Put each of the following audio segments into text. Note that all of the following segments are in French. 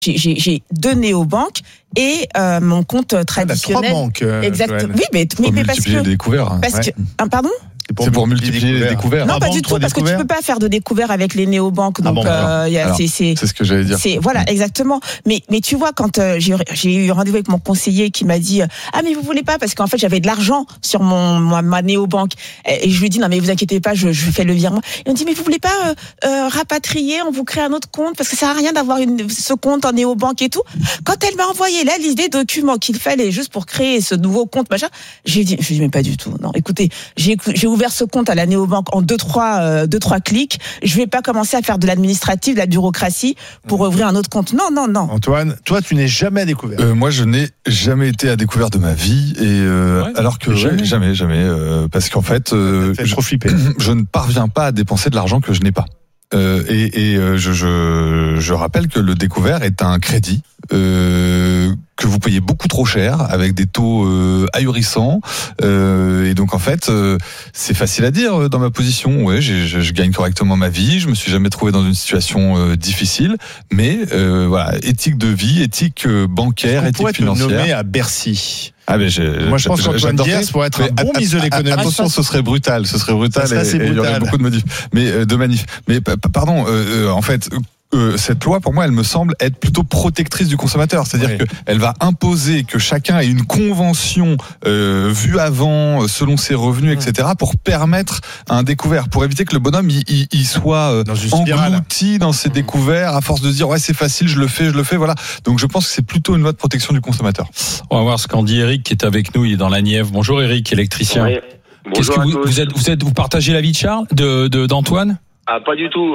J'ai 2 néobanques et mon compte traditionnel. 3 banques. Exactement. Oui, mais parce que les découverts. Pardon. C'est pour multiplier les découverts. Non, pas du tout, parce que tu peux pas faire de découvert avec les néobanques. Donc, c'est ce que j'allais dire. Voilà, exactement. Mais tu vois, quand j'ai eu rendez-vous avec mon conseiller qui m'a dit mais vous voulez pas, parce qu'en fait j'avais de l'argent sur ma néobanque, et je lui dis non mais vous inquiétez pas, je fais le virement. Il me dit mais vous voulez pas rapatrier, on vous crée un autre compte parce que ça sert à rien d'avoir ce compte en néobanque et tout. Quand elle m'a envoyé la liste des documents qu'il fallait juste pour créer ce nouveau compte machin, je lui dis mais pas du tout. Non, écoutez, j'ai ouvert ce compte à la néobanque en 2-3 clics. Je vais pas commencer à faire de l'administratif, de la bureaucratie pour ouvrir un autre compte. Non. Antoine, toi, tu n'es jamais à découvert. Moi, je n'ai jamais été à découvert de ma vie, et alors que jamais, parce qu'en fait, trop flippé. Je ne parviens pas à dépenser de l'argent que je n'ai pas. Je rappelle que le découvert est un crédit que vous payez beaucoup trop cher, avec des taux ahurissants, et donc en fait c'est facile à dire dans ma position. Ouais, je gagne correctement ma vie, je me suis jamais trouvé dans une situation difficile, mais voilà, éthique de vie, éthique bancaire, éthique financière. Te nommer à Bercy. Moi, je pense qu'Antoine Diers pourrait être un bon ministre de l'économie. Attention, ce serait brutal, et il y aurait beaucoup de manifs. Mais pardon, en fait, cette loi, pour moi, elle me semble être plutôt protectrice du consommateur. C'est-à-dire qu'elle va imposer que chacun ait une convention vue avant, selon ses revenus, etc., pour permettre un découvert, pour éviter que le bonhomme il soit englouti dans ses découverts, à force de se dire ouais c'est facile, je le fais, voilà. Donc je pense que c'est plutôt une loi de protection du consommateur. On va voir ce qu'en dit Eric qui est avec nous, il est dans la Nièvre. Bonjour Eric, électricien. Oui. Qu'est-ce que vous partagez l'avis de Charles, d'Antoine? Pas du tout.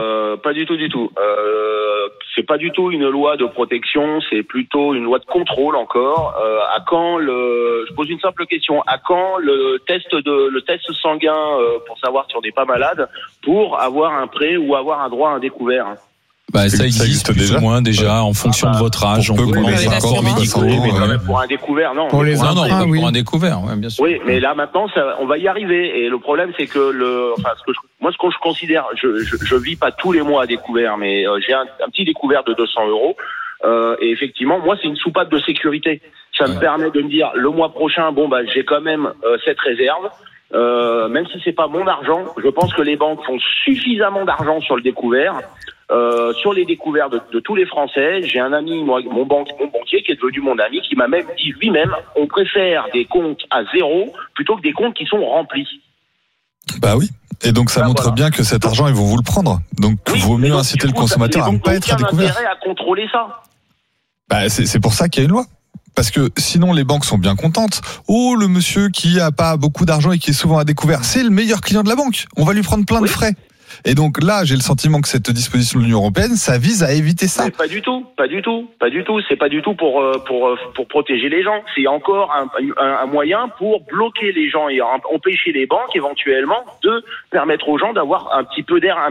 C'est pas du tout une loi de protection, c'est plutôt une loi de contrôle encore. Je pose une simple question. À quand le test sanguin pour savoir si on n'est pas malade, pour avoir un prêt ou avoir un droit à un découvert? Ça existe plus ou moins déjà en fonction de votre âge. On peut commencer un corps médicaux. Mais quand même pour un découvert, non. Pour un découvert, ouais, bien sûr. Oui, mais là maintenant, on va y arriver. Et le problème, c'est que ce que je considère, je vis pas tous les mois à découvert, mais j'ai un petit découvert de 200 €. Et effectivement, moi, c'est une soupape de sécurité. Ça me permet de me dire, le mois prochain, j'ai quand même cette réserve. Même si c'est pas mon argent, je pense que les banques font suffisamment d'argent sur le découvert. Sur les découvertes de tous les Français, j'ai un ami, mon banquier qui est devenu mon ami, qui m'a même dit lui-même, on préfère des comptes à 0 plutôt que des comptes qui sont remplis. Bah oui. Et donc ça montre bien que cet argent ils vont vous le prendre. Donc vaut mieux inciter le consommateur à ne pas être à découvert. Intérêt à contrôler ça. C'est pour ça qu'il y a une loi. Parce que sinon les banques sont bien contentes. Oh, le monsieur qui a pas beaucoup d'argent et qui est souvent à découvert, c'est le meilleur client de la banque. On va lui prendre plein de frais. Et donc là, j'ai le sentiment que cette disposition de l'Union européenne, ça vise à éviter ça. Mais pas du tout. C'est pas du tout pour protéger les gens. C'est encore un moyen pour bloquer les gens et empêcher les banques éventuellement de permettre aux gens d'avoir un petit peu d'air.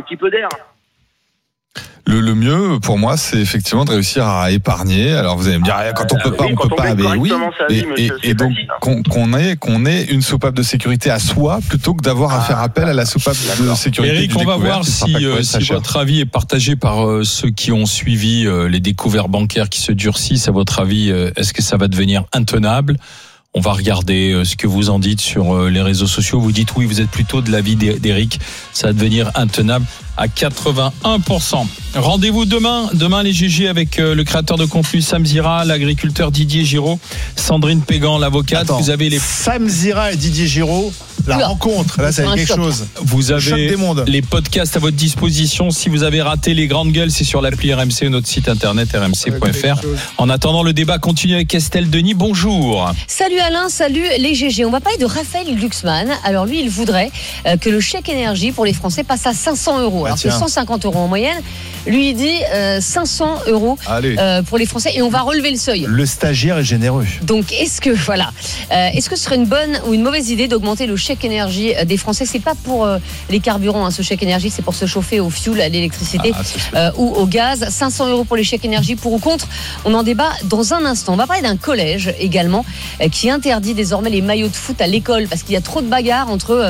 Le mieux, pour moi, c'est effectivement de réussir à épargner. Alors vous allez me dire, quand on peut pas, on peut pas. Mais oui. Et donc qu'on ait une soupape de sécurité à soi plutôt que d'avoir à faire appel à la soupape de sécurité. Eric, on va voir si votre avis est partagé par ceux qui ont suivi les découverts bancaires qui se durcissent. À votre avis, est-ce que ça va devenir intenable? On va regarder ce que vous en dites sur les réseaux sociaux. Vous dites oui, vous êtes plutôt de l'avis d'Eric. Ça va devenir intenable à 81%. Rendez-vous demain les GG avec le créateur de contenu Sam Zira, l'agriculteur Didier Giraud, Sandrine Pégan, l'avocate. Vous avez Sam Zira et Didier Giraud, la rencontre. Là, ça va être quelque chose. Vous avez les podcasts à votre disposition. Si vous avez raté les grandes gueules, c'est sur l'appli RMC ou notre site internet rmc.fr. En attendant, le débat continue avec Estelle Denis. Bonjour. Salut Alain, salut les GG. On va parler de Raphaël Glucksmann. Alors lui, il voudrait que le chèque énergie pour les Français passe à 500 €. Alors c'est 150 € en moyenne. Lui, il dit 500 € pour les Français et on va relever le seuil. Le stagiaire est généreux. Donc est-ce que ce serait une bonne ou une mauvaise idée d'augmenter le chèque chèque énergie des Français. C'est pas pour les carburants, ce chèque énergie, c'est pour se chauffer au fioul, à l'électricité ou au gaz. 500 € pour les chèques énergie, pour ou contre. On en débat dans un instant. On va parler d'un collège également qui interdit désormais les maillots de foot à l'école parce qu'il y a trop de bagarres entre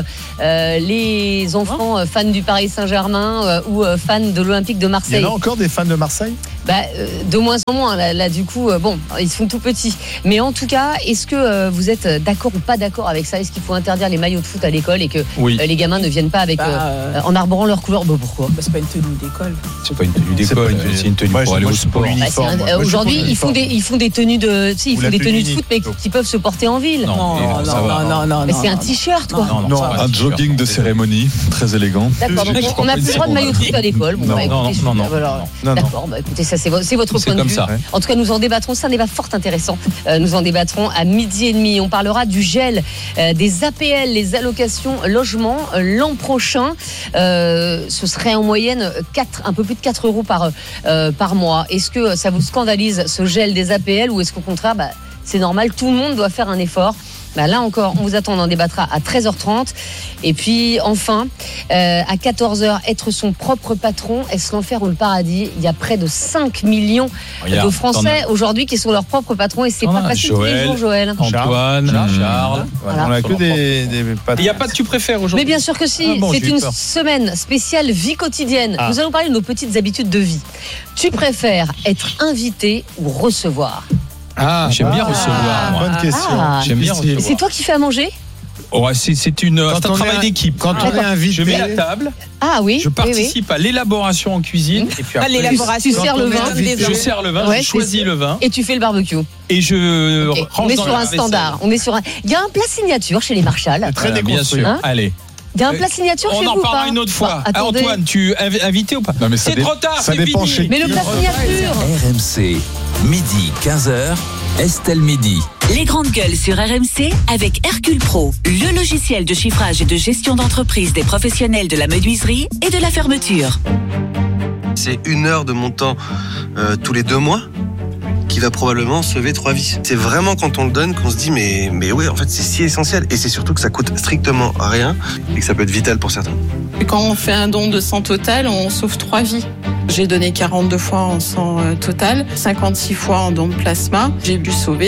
les enfants fans du Paris Saint-Germain ou fans de l'Olympique de Marseille. Il y en a encore des fans de Marseille ? De moins en moins. Là, du coup, ils sont tout petits. Mais en tout cas, est-ce que vous êtes d'accord ou pas d'accord avec ça ? Est-ce qu'il faut interdire les maillots de foot à l'école et que les gamins ne viennent pas avec en arborant leur couleur ? Pourquoi ? C'est pas une tenue d'école. C'est pas une tenue d'école, c'est une tenue pour aller au sport. Aujourd'hui, ils font des tenues de foot, mais qui peuvent se porter en ville. Non. Mais c'est un t-shirt, quoi. Non, un jogging de cérémonie, très élégant. D'accord, donc on n'a plus le droit de maillot de foot à l'école. Non. D'accord, écoutez, ça c'est votre point de vue. En tout cas, nous en débattrons. C'est un débat fort intéressant. Nous en débattrons à 12h30. On parlera du gel des APL, les allocations logement, l'an prochain. Ce serait en moyenne un peu plus de 4 € par mois. Est-ce que ça vous scandalise, ce gel des APL, ou est-ce qu'au contraire, c'est normal, tout le monde doit faire un effort ? Là encore, on vous attend, on en débattra à 13h30. Et puis enfin, à 14h, être son propre patron, est-ce l'enfer ou le paradis ? Il y a près de 5 millions de Français aujourd'hui qui sont leurs propres patrons, et c'est pas facile tous les jours, Joël. Antoine, Charles. On a que des patrons. Il n'y a pas de tu préfères aujourd'hui. Mais bien sûr que si, c'est une semaine spéciale vie quotidienne. Nous allons parler de nos petites habitudes de vie. Tu préfères être invité ou recevoir ? J'aime bien recevoir. Moi. Bonne question. J'aime bien recevoir. C'est toi qui fais à manger ? C'est un travail d'équipe. Quand on est invité, je mets la table. Ah oui. Je participe à l'élaboration en cuisine. Et puis après, l'élaboration. Tu sers le vin. Je sers le vin. Je choisis le vin. Et tu fais le barbecue. Et je range on est sur un standard. Il y a un plat signature chez les Marshall. Très déconstruit. Allez. Il y a un plat signature chez vous. On en parlera une autre fois. Antoine, tu es invité ou pas ? Non, mais c'est trop tard, ça c'est dépend fini. Mais le plat signature. RMC, midi 15h, Estelle Midi. Les grandes gueules sur RMC avec Hercule Pro, le logiciel de chiffrage et de gestion d'entreprise des professionnels de la menuiserie et de la fermeture. C'est 1 heure de mon temps tous les 2 mois qui va probablement sauver 3 vies. C'est vraiment quand on le donne qu'on se dit mais ouais, en fait c'est si essentiel, et c'est surtout que ça coûte strictement rien et que ça peut être vital pour certains. Quand on fait un don de sang total, on sauve 3 vies. J'ai donné 42 fois en sang total, 56 fois en don de plasma. J'ai pu sauver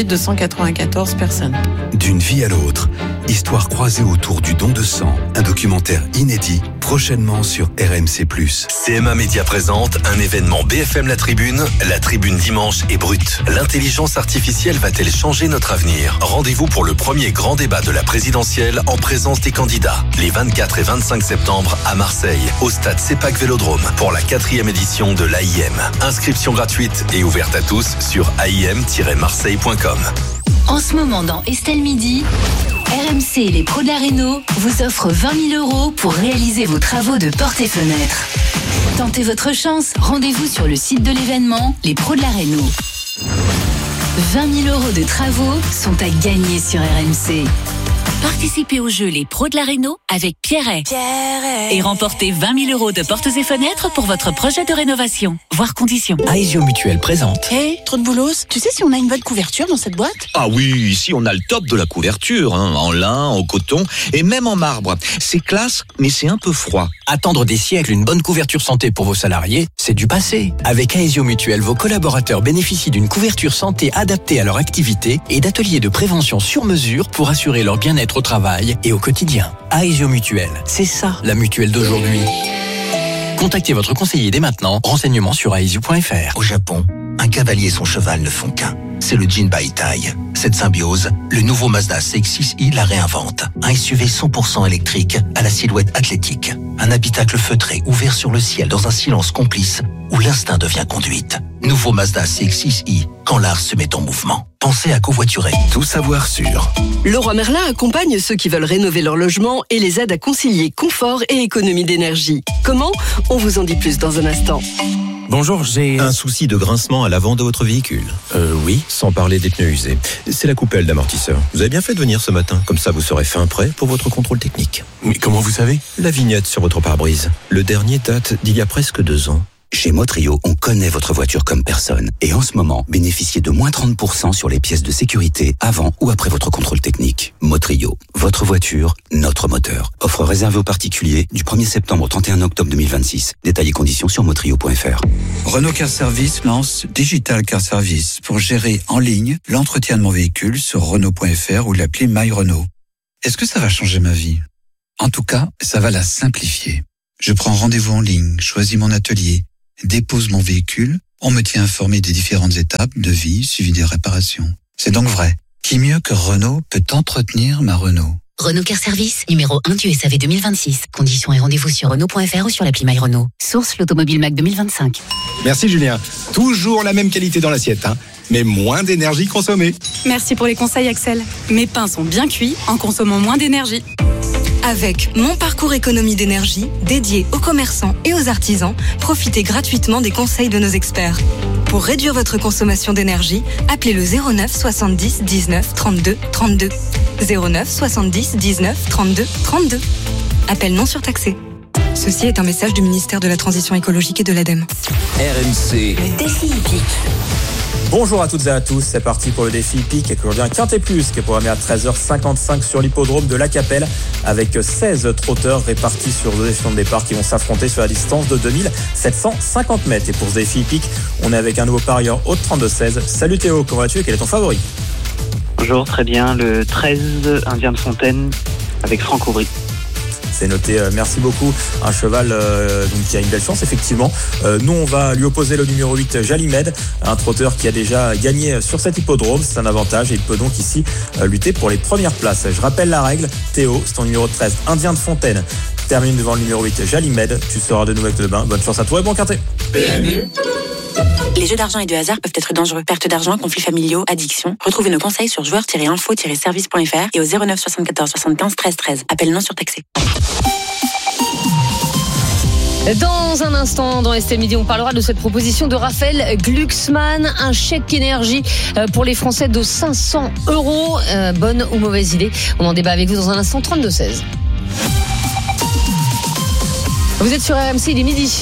294 personnes. D'une vie à l'autre, histoire croisée autour du don de sang. Un documentaire inédit, prochainement sur RMC+. CMA Média présente un événement BFM La Tribune dimanche est brute. L'intelligence artificielle va-t-elle changer notre avenir ? Rendez-vous pour le premier grand débat de la présidentielle en présence des candidats, les 24 et 25 septembre à Marseille, au stade CEPAC Vélodrome, pour la 4e édition de l'AIM. Inscription gratuite et ouverte à tous sur aim-marseille.com. En ce moment dans Estelle Midi, RMC et les pros de la Réno vous offrent 20 000 € pour réaliser vos travaux de portes et fenêtres. Tentez votre chance, rendez-vous sur le site de l'événement, les pros de la Réno. 20 000 € de travaux sont à gagner sur RMC. Participez au jeu Les Pros de la Réno avec Pierret. Et remportez 20 000 € de portes et fenêtres pour votre projet de rénovation. Voir conditions. Aesio Mutuelle présente. Hey, trop de boulos. Tu sais si on a une bonne couverture dans cette boîte ? Ah oui, ici on a le top de la couverture, en lin, en coton et même en marbre. C'est classe, mais c'est un peu froid. Attendre des siècles une bonne couverture santé pour vos salariés, c'est du passé. Avec Aesio Mutuelle, vos collaborateurs bénéficient d'une couverture santé adaptée à leur activité et d'ateliers de prévention sur mesure pour assurer leur bien-être au travail et au quotidien. Aesio Mutuelle, c'est ça la mutuelle d'aujourd'hui. Contactez votre conseiller dès maintenant. Renseignements sur aesio.fr. Au Japon, un cavalier et son cheval ne font qu'un. C'est le Jinbaitai. Cette symbiose, le nouveau Mazda CX-6i la réinvente. Un SUV 100% électrique à la silhouette athlétique. Un habitacle feutré ouvert sur le ciel dans un silence complice où l'instinct devient conduite. Nouveau Mazda CX-6i, quand l'art se met en mouvement. Pensez à covoiturer. Tout savoir sur Leroy Merlin accompagne ceux qui veulent rénover leur logement et les aide à concilier confort et économie d'énergie. Comment ? On vous en dit plus dans un instant. Bonjour, j'ai un souci de grincement à l'avant de votre véhicule. Oui, sans parler des pneus usés. C'est la coupelle d'amortisseur. Vous avez bien fait de venir ce matin, comme ça vous serez fin prêt pour votre contrôle technique. Mais comment vous savez ? La vignette sur votre pare-brise. Le dernier date d'il y a presque 2 ans. Chez Motrio, on connaît votre voiture comme personne. Et en ce moment, bénéficiez de moins 30% sur les pièces de sécurité avant ou après votre contrôle technique. Motrio, votre voiture, notre moteur. Offre réservée aux particuliers du 1er septembre au 31 octobre 2026. Détails et conditions sur motrio.fr. Renault Car Service lance Digital Car Service pour gérer en ligne l'entretien de mon véhicule sur Renault.fr ou l'appli My Renault. Est-ce que ça va changer ma vie ? En tout cas, ça va la simplifier. Je prends rendez-vous en ligne, choisis mon atelier, dépose mon véhicule, on me tient informé des différentes étapes de vie suivies des réparations. C'est donc vrai. Qui mieux que Renault peut entretenir ma Renault ? Renault Car Service, numéro 1 du SAV 2026. Conditions et rendez-vous sur Renault.fr ou sur l'appli My Renault. Source l'Automobile Mac 2025. Merci Julien. Toujours la même qualité dans l'assiette, mais moins d'énergie consommée. Merci pour les conseils Axel. Mes pains sont bien cuits en consommant moins d'énergie. Avec Mon Parcours Économie d'énergie, dédié aux commerçants et aux artisans, profitez gratuitement des conseils de nos experts. Pour réduire votre consommation d'énergie, appelez le 09 70 19 32 32. 09 70 19 32 32. Appel non surtaxé. Ceci est un message du ministère de la Transition écologique et de l'ADEME. RMC. Le défi hippique. Bonjour à toutes et à tous, c'est parti pour le défi hippique avec aujourd'hui un Quintet Plus qui est programmé à 13h55 sur l'hippodrome de La Capelle avec 16 trotteurs répartis sur 2 échelons de départ qui vont s'affronter sur la distance de 2750 mètres. Et pour ce défi hippique, on est avec un nouveau parieur haute 32-16. Salut Théo, comment vas-tu et quel est ton favori ? Bonjour, très bien, le 13 Indien de Fontaine avec Franck Aubry. C'est noté, merci beaucoup. Un cheval donc, qui a une belle chance, effectivement. Nous, on va lui opposer le numéro 8, Jalimed, un trotteur qui a déjà gagné sur cet hippodrome. C'est un avantage et il peut donc ici lutter pour les premières places. Je rappelle la règle. Théo, c'est ton numéro 13, Indien de Fontaine. Termine devant le numéro 8, Jalimed. Tu seras de nouveau avec le bain. Bonne chance à toi et bon quintet. Les jeux d'argent et de hasard peuvent être dangereux. Perte d'argent, conflits familiaux, addiction. Retrouvez nos conseils sur joueurs-info-service.fr et au 09 74 75 13 13. Appel non surtaxé. Dans un instant, dans Estelle Midi, on parlera de cette proposition de Raphaël Glucksmann, un chèque énergie pour les Français de 500 €. Bonne ou mauvaise idée ? On en débat avec vous dans un instant. 32-16. Vous êtes sur RMC, il est midi.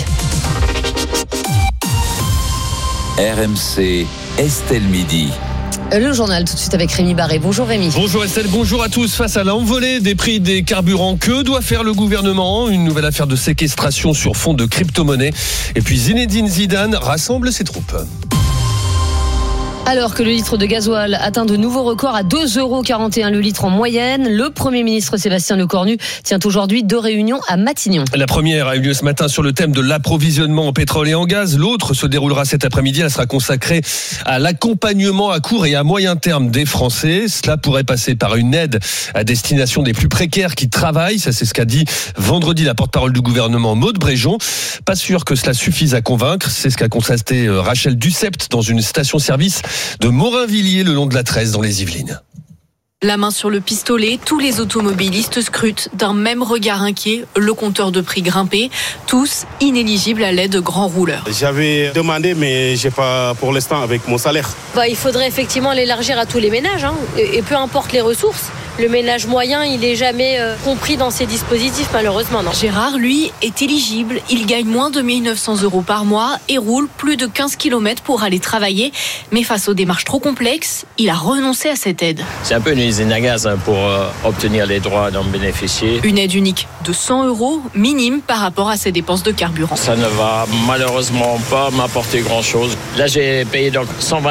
RMC, Estelle Midi. Le journal tout de suite avec Rémi Barré. Bonjour Rémi. Bonjour Estelle, bonjour à tous. Face à l'envolée des prix des carburants, que doit faire le gouvernement ? Une nouvelle affaire de séquestration sur fond de crypto-monnaie. Et puis Zinedine Zidane rassemble ses troupes. Alors que le litre de gasoil atteint de nouveaux records à 2,41 € le litre en moyenne, le Premier ministre Sébastien Lecornu tient aujourd'hui 2 réunions à Matignon. La première a eu lieu ce matin sur le thème de l'approvisionnement en pétrole et en gaz. L'autre se déroulera cet après-midi. Elle sera consacrée à l'accompagnement à court et à moyen terme des Français. Cela pourrait passer par une aide à destination des plus précaires qui travaillent. Ça, c'est ce qu'a dit vendredi la porte-parole du gouvernement, Maude Bréjon. Pas sûr que cela suffise à convaincre. C'est ce qu'a constaté Rachel Ducept dans une station-service de Morinvilliers le long de la 13 dans les Yvelines. La main sur le pistolet, tous les automobilistes scrutent d'un même regard inquiet le compteur de prix grimpé, tous inéligibles à l'aide grand rouleur. J'avais demandé, mais j'ai pas pour l'instant avec mon salaire. Il faudrait effectivement l'élargir à tous les ménages, et peu importe les ressources. Le ménage moyen, il n'est jamais compris dans ces dispositifs, malheureusement. Non. Gérard, lui, est éligible. Il gagne moins de 1 900 € par mois et roule plus de 15 km pour aller travailler. Mais face aux démarches trop complexes, il a renoncé à cette aide. C'est un peu une usine à gaz pour obtenir les droits d'en bénéficier. Une aide unique de 100 €, minime par rapport à ses dépenses de carburant. Ça ne va malheureusement pas m'apporter grand-chose. Là, j'ai payé donc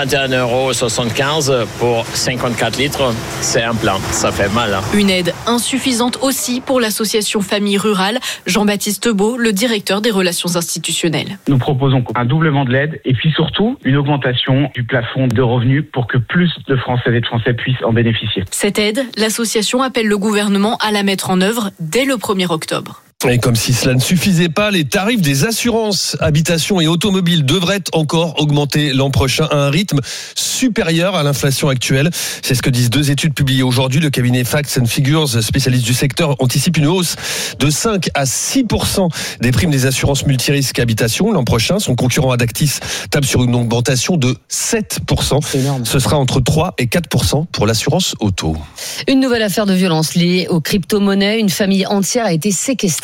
121,75 € pour 54 litres. C'est un plein. Ça fait mal. Une aide insuffisante aussi pour l'association Famille Rurale. Jean-Baptiste Beau, le directeur des relations institutionnelles. Nous proposons un doublement de l'aide et puis surtout une augmentation du plafond de revenus pour que plus de Françaises et de Français puissent en bénéficier. Cette aide, l'association appelle le gouvernement à la mettre en œuvre dès le 1er octobre. Et comme si cela ne suffisait pas, les tarifs des assurances, habitation et automobiles devraient encore augmenter l'an prochain à un rythme supérieur à l'inflation actuelle. C'est ce que disent 2 études publiées aujourd'hui. Le cabinet Facts and Figures, spécialiste du secteur, anticipe une hausse de 5 à 6% des primes des assurances multirisques habitation l'an prochain. Son concurrent Adactis table sur une augmentation de 7%. C'est énorme. Ce sera entre 3 et 4% pour l'assurance auto. Une nouvelle affaire de violence liée aux crypto-monnaies. Une famille entière a été séquestrée.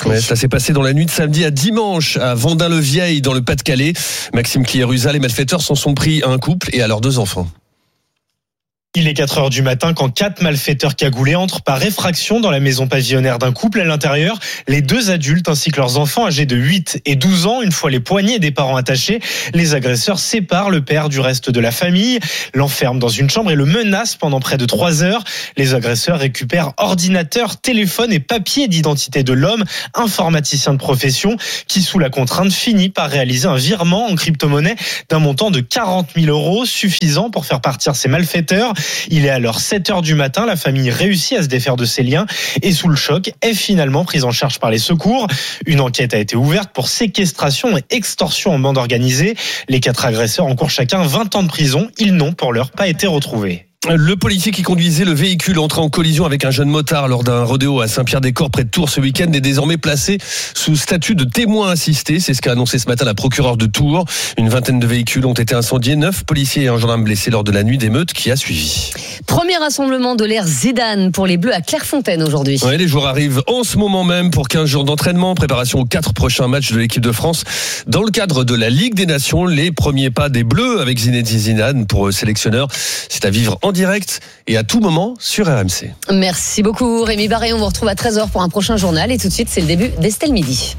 Ouais, ça s'est passé dans la nuit de samedi à dimanche à Vendin-le-Vieil dans le Pas-de-Calais. Maxime Cliérusa, les malfaiteurs s'en sont pris à un couple et à leurs 2 enfants. Il est 4h du matin quand 4 malfaiteurs cagoulés entrent par effraction dans la maison pavillonnaire d'un couple. À l'intérieur, les 2 adultes ainsi que leurs enfants âgés de 8 et 12 ans. Une fois les poignets des parents attachés, les agresseurs séparent le père du reste de la famille, l'enferment dans une chambre et le menacent pendant près de 3 heures. Les agresseurs récupèrent ordinateur, téléphone et papier d'identité de l'homme, informaticien de profession, qui sous la contrainte finit par réaliser un virement en crypto-monnaie d'un montant de 40 000 €, suffisant pour faire partir ces malfaiteurs. Il est alors 7h du matin, la famille réussit à se défaire de ses liens et sous le choc est finalement prise en charge par les secours. Une enquête a été ouverte pour séquestration et extorsion en bande organisée. Les 4 agresseurs encourent chacun 20 ans de prison. Ils n'ont pour l'heure pas été retrouvés. Le policier qui conduisait le véhicule entré en collision avec un jeune motard lors d'un rodéo à Saint-Pierre-des-Corps près de Tours ce week-end est désormais placé sous statut de témoin assisté. C'est ce qu'a annoncé ce matin la procureure de Tours. Une vingtaine de véhicules ont été incendiés, 9 policiers et un gendarme blessés lors de la nuit d'émeute qui a suivi. Premier rassemblement de l'ère Zidane pour les Bleus à Clairefontaine aujourd'hui. Ouais, les joueurs arrivent en ce moment même pour 15 jours d'entraînement, préparation aux 4 prochains matchs de l'équipe de France. Dans le cadre de la Ligue des Nations, les premiers pas des Bleus avec Zinedine Zidane pour le sélectionneur. C'est à vivre en direct et à tout moment sur RMC. Merci beaucoup Rémi Barré, on vous retrouve à 13h pour un prochain journal et tout de suite c'est le début d'Estelle Midi.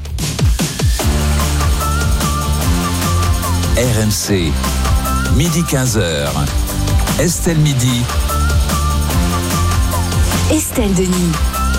RMC, midi 15h. Estelle Midi. Estelle Denis.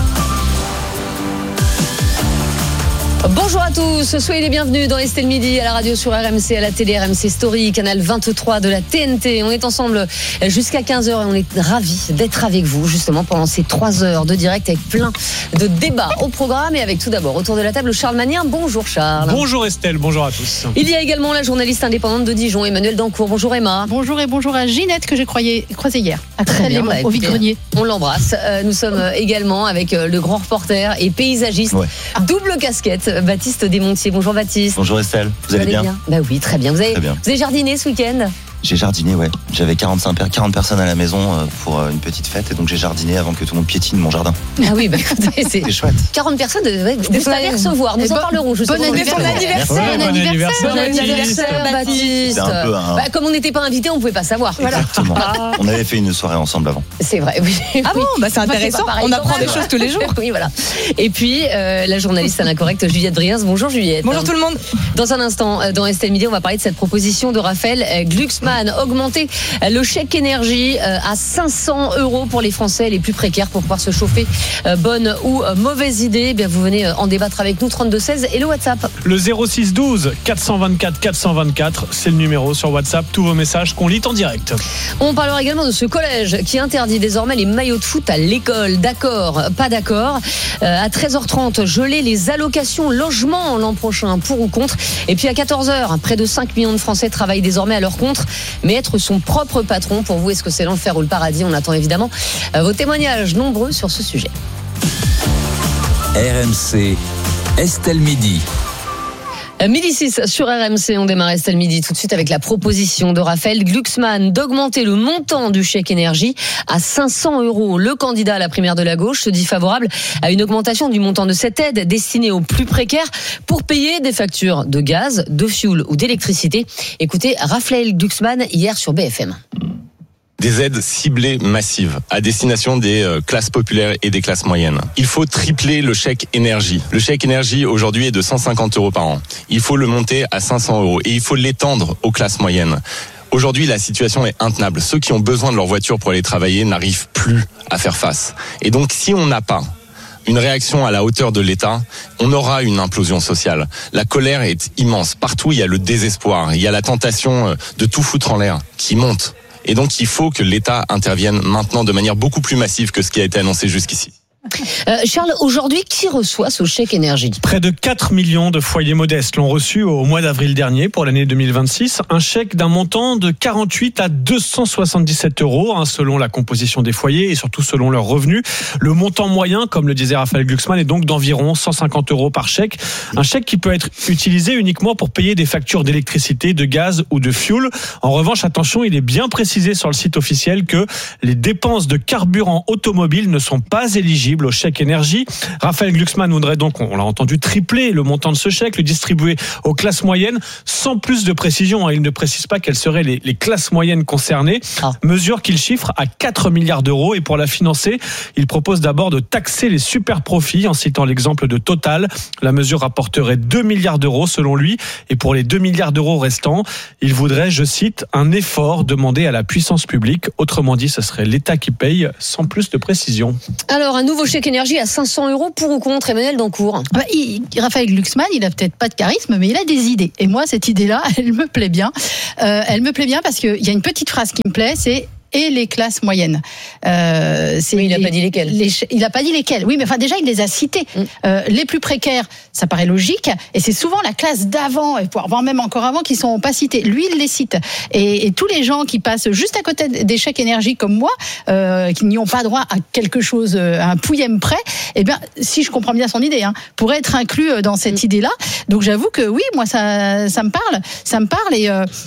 Bonjour à tous, soyez les bienvenus dans Estelle Midi à la radio sur RMC, à la télé RMC Story, canal 23 de la TNT. On est ensemble jusqu'à 15h et on est ravis d'être avec vous justement pendant ces 3 heures de direct avec plein de débats au programme et avec tout d'abord autour de la table Charles Magnien. Bonjour Charles. Bonjour Estelle, bonjour à tous. Il y a également la journaliste indépendante de Dijon, Emmanuelle Dancourt. Bonjour Emma. Bonjour et bonjour à Ginette que j'ai croisée hier à Très bien, au vide-grenier. On l'embrasse. Nous sommes également avec le grand reporter et paysagiste, double casquette, Baptiste Desmontiers. Bonjour Baptiste. Bonjour Estelle, vous allez bien? Bah oui, très bien. Vous avez jardiné ce week-end? J'ai jardiné, ouais. J'avais 40 personnes à la maison pour une petite fête et donc j'ai jardiné avant que tout le monde piétine mon jardin. Ah oui, bah écoutez, c'est chouette. 40 personnes, vous allez recevoir. Nous en parlerons justement. Bon anniversaire, Baptiste. Comme on n'était pas invités, on ne pouvait pas savoir. Exactement. On avait fait une soirée ensemble avant. C'est vrai, oui. Ah bon, bah c'est intéressant. On apprend des choses tous les jours. Oui, voilà. Et puis, la journaliste à l'incorrect, Juliette Briens. Bonjour Juliette. Bonjour tout le monde. Dans un instant, dans Estelle Midi, on va parler de cette proposition de Raphaël Glucksmann. Augmenter le chèque énergie à 500 € pour les Français les plus précaires pour pouvoir se chauffer. Bonne ou mauvaise idée? Eh bien, vous venez en débattre avec nous, 32-16 et le WhatsApp. Le 06 12 424 424, c'est le numéro sur WhatsApp. Tous vos messages qu'on lit en direct. On parlera également de ce collège qui interdit désormais les maillots de foot à l'école. D'accord, pas d'accord. À 13h30, geler les allocations logement l'an prochain, pour ou contre. Et puis à 14h, près de 5 millions de Français travaillent désormais à leur compte. Mais être son propre patron, pour vous, est-ce que c'est l'enfer ou le paradis? On attend évidemment vos témoignages nombreux sur ce sujet. RMC, Estelle Midi. Midi 6 sur RMC, on démarre Estelle Midi tout de suite avec la proposition de Raphaël Glucksmann d'augmenter le montant du chèque énergie à 500 €. Le candidat à la primaire de la gauche se dit favorable à une augmentation du montant de cette aide destinée aux plus précaires pour payer des factures de gaz, de fioul ou d'électricité. Écoutez Raphaël Glucksmann hier sur BFM. Des aides ciblées massives à destination des classes populaires et des classes moyennes. Il faut tripler le chèque énergie. Le chèque énergie aujourd'hui est de 150 € par an. Il faut le monter à 500 € et il faut l'étendre aux classes moyennes. Aujourd'hui, la situation est intenable. Ceux qui ont besoin de leur voiture pour aller travailler n'arrivent plus à faire face. Et donc, si on n'a pas une réaction à la hauteur de l'État, on aura une implosion sociale. La colère est immense. Partout, il y a le désespoir. Il y a la tentation de tout foutre en l'air qui monte. Et donc, il faut que l'État intervienne maintenant de manière beaucoup plus massive que ce qui a été annoncé jusqu'ici. Charles, aujourd'hui, qui reçoit ce chèque énergie? Près de 4 millions de foyers modestes l'ont reçu au mois d'avril dernier pour l'année 2026. Un chèque d'un montant de 48 à 277 €, selon la composition des foyers et surtout selon leurs revenus. Le montant moyen, comme le disait Raphaël Glucksmann, est donc d'environ 150 € par chèque. Un chèque qui peut être utilisé uniquement pour payer des factures d'électricité, de gaz ou de fioul. En revanche, attention, il est bien précisé sur le site officiel que les dépenses de carburant automobile ne sont pas éligibles éligibles au chèque énergie. Raphaël Glucksmann voudrait donc, on l'a entendu, tripler le montant de ce chèque, le distribuer aux classes moyennes, sans plus de précision. Il ne précise pas quelles seraient les classes moyennes concernées. Mesure qu'il chiffre à 4 milliards d'euros. Et pour la financer, il propose d'abord de taxer les super profits, en citant l'exemple de Total. La mesure rapporterait 2 milliards d'euros selon lui. Et pour les 2 milliards d'euros restants, il voudrait, je cite, un effort demandé à la puissance publique. Autrement dit, ce serait l'État qui paye, sans plus de précision. Alors, un nouveau chèque énergie à 500 euros, pour ou contre, Emmanuel Dancourt? Raphaël Glucksmann, il a peut-être pas de charisme, mais il a des idées. Et moi, cette idée-là, elle me plaît bien. Elle me plaît bien parce qu'il y a une petite phrase qui me plaît, c'est et les classes moyennes. Il n'a pas dit lesquelles. Il n'a pas dit lesquelles. Oui, mais enfin déjà il les a cités. Les plus précaires, ça paraît logique, et c'est souvent la classe d'avant, voire même encore avant, qui sont pas cités. Lui, il les cite. Et tous les gens qui passent juste à côté des chèques énergie comme moi, qui n'y ont pas droit à quelque chose, à un pouillème près, eh bien, si je comprends bien son idée, pourraient être inclus dans cette idée-là. Donc j'avoue que oui, moi ça me parle,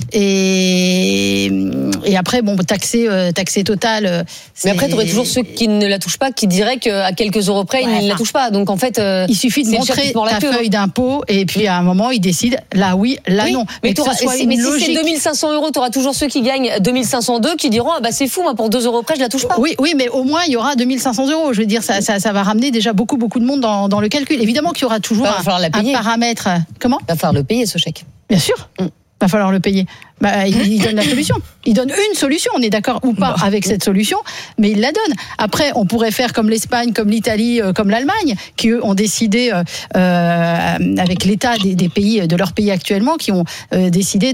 et après bon, taxer Total. Mais après, tu aurais toujours ceux qui ne la touchent pas, qui diraient qu'à quelques euros près, ils ne la touchent pas. Donc en fait, il suffit de montrer ta feuille d'impôt, et puis à un moment, ils décident là oui, là non. Mais si c'est 2500 euros, tu auras toujours ceux qui gagnent 2502 qui diront c'est fou, moi pour 2 euros près, je la touche pas. Oui, mais au moins, il y aura 2500 euros. Je veux dire, ça va ramener déjà beaucoup de monde dans le calcul. Évidemment qu'il y aura toujours un paramètre. Comment ? Il va falloir le payer, ce chèque. Bien sûr. Va falloir le payer. Il donne la solution. Il donne une solution. On est d'accord ou pas avec cette solution, mais il la donne. Après, on pourrait faire comme l'Espagne, comme l'Italie, comme l'Allemagne, qui eux ont décidé, avec l'État des pays, de leur pays actuellement, qui ont décidé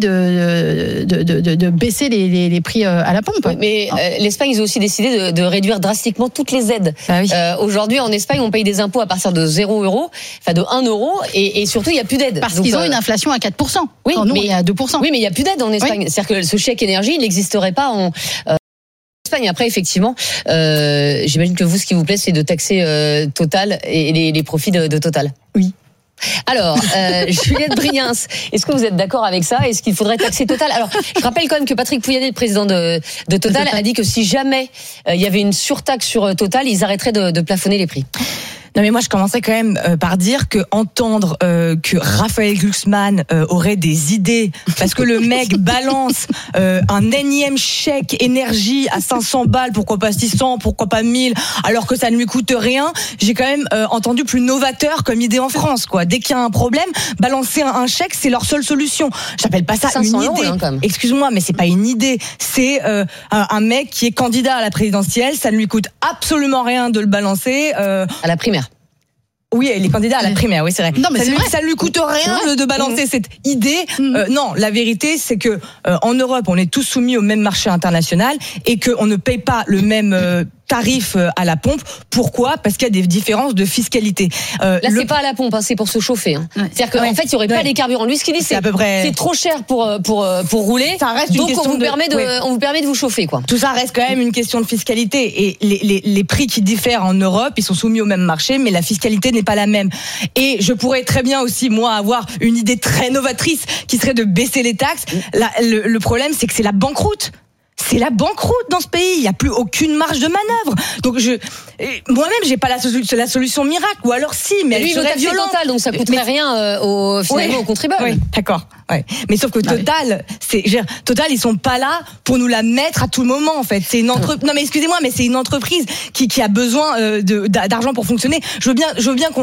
de baisser les prix à la pompe. Mais l'Espagne, ils ont aussi décidé de réduire drastiquement toutes les aides. Aujourd'hui, en Espagne, on paye des impôts à partir de 0 €, enfin de 1 €, et surtout, il n'y a plus d'aide. Parce qu'ils ont une inflation à 4%. Oui, nous, on est à 2%. Oui, mais il n'y a plus d'aide en Espagne. Oui. C'est-à-dire que ce chèque énergie, il n'existerait pas en Espagne. Après, effectivement, j'imagine que vous, ce qui vous plaît, c'est de taxer Total et les profits de Total. Oui. Alors, Juliette Briens, est-ce que vous êtes d'accord avec ça ? Est-ce qu'il faudrait taxer Total ? Alors, je rappelle quand même que Patrick Pouyanné, le président de Total, a dit que si jamais il y avait une surtaxe sur Total, ils arrêteraient de plafonner les prix. Non mais moi je commençais quand même par dire que entendre que Raphaël Glucksmann aurait des idées parce que le mec balance un énième chèque énergie à 500 balles, pourquoi pas 600, pourquoi pas 1000, alors que ça ne lui coûte rien, j'ai quand même entendu plus novateur comme idée en France quoi. Dès qu'il y a un problème, balancer un chèque, c'est leur seule solution. J'appelle pas ça une idée. Excuse-moi, mais c'est pas une idée, c'est un mec qui est candidat à la présidentielle, ça ne lui coûte absolument rien de le balancer à la primaire. Oui, les candidats à la primaire, oui, c'est vrai. Non, mais ça lui coûte rien de balancer cette idée. Non, la vérité, c'est que en Europe, on est tous soumis au même marché international et qu'on ne paye pas le même tarif à la pompe. Pourquoi ? Parce qu'il y a des différences de fiscalité. Là, c'est pas à la pompe, c'est pour se chauffer. Ouais. C'est-à-dire qu'en fait, il y aurait pas les carburants. Lui, ce qu'il dit, c'est à peu près... c'est trop cher pour rouler. Ça reste donc on vous permet de vous chauffer, quoi. Tout ça reste quand même une question de fiscalité. Et les prix qui diffèrent en Europe, ils sont soumis au même marché, mais la fiscalité n'est pas la même. Et je pourrais très bien aussi, moi, avoir une idée très novatrice qui serait de baisser les taxes. Le problème, c'est que c'est la banqueroute. C'est la banqueroute dans ce pays. Il n'y a plus aucune marge de manœuvre. Donc moi-même, j'ai pas la solution miracle. Ou alors si, mais lui, il veut taxer Total, donc ça coûterait rien aux contribuables. Oui, d'accord. Ouais. Mais sauf que Total, Total, ils sont pas là pour nous la mettre à tout moment. En fait, c'est une entreprise. Non, mais excusez-moi, mais c'est une entreprise qui a besoin d'argent pour fonctionner. Je veux bien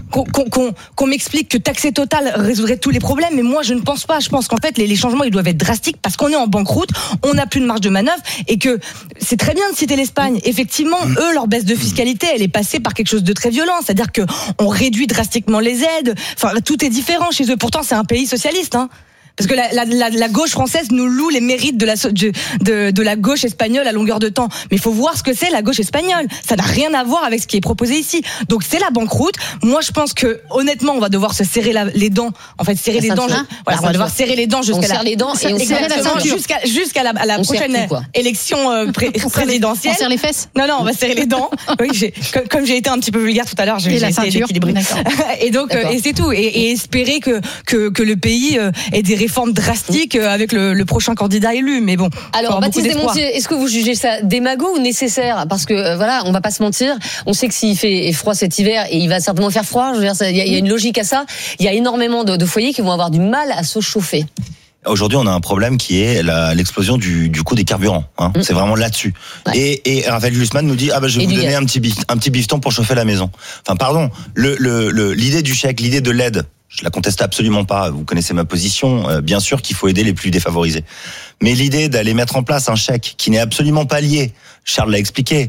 qu'on m'explique que taxer Total résoudrait tous les problèmes. Mais moi, je ne pense pas. Je pense qu'en fait, les changements, ils doivent être drastiques parce qu'on est en banqueroute, on n'a plus de marge de manœuvre et que c'est très bien de citer l'Espagne. Effectivement, eux, leur baisse de fiscalité, elle est passée par quelque chose de très violent. C'est-à-dire que on réduit drastiquement les aides. Enfin, tout est différent chez eux. Pourtant, c'est un pays socialiste, Parce que la gauche française nous loue les mérites de la gauche espagnole à longueur de temps. Mais il faut voir ce que c'est la gauche espagnole. Ça n'a rien à voir avec ce qui est proposé ici. Donc c'est la banqueroute. Moi je pense que honnêtement on va devoir se serrer les dents. En fait serrer les dents. Voilà, on va devoir serrer les dents jusqu'à la prochaine élection présidentielle. On serre les fesses. Non, on va serrer les dents. Oui, comme j'ai été un petit peu vulgaire tout à l'heure, j'ai essayé d'équilibrer. Et donc et c'est tout. Et espérer que le pays ait des réforme drastique avec le prochain candidat élu. Mais bon. Alors, Baptiste Desmontiers, est-ce que vous jugez ça démago ou nécessaire? Parce que voilà, on va pas se mentir. On sait que s'il fait froid cet hiver, et il va certainement faire froid. Je veux dire, il y a une logique à ça. Il y a énormément de foyers qui vont avoir du mal à se chauffer. Aujourd'hui, on a un problème qui est l'explosion du coût des carburants. C'est vraiment là-dessus. Ouais. Et Raphaël Glucksmann nous dit je vais vous donner un petit bifton pour chauffer la maison. Enfin, pardon. L'idée du chèque, l'idée de l'aide, je la conteste absolument pas. Vous connaissez ma position. Bien sûr qu'il faut aider les plus défavorisés. Mais l'idée d'aller mettre en place un chèque qui n'est absolument pas lié, Charles l'a expliqué,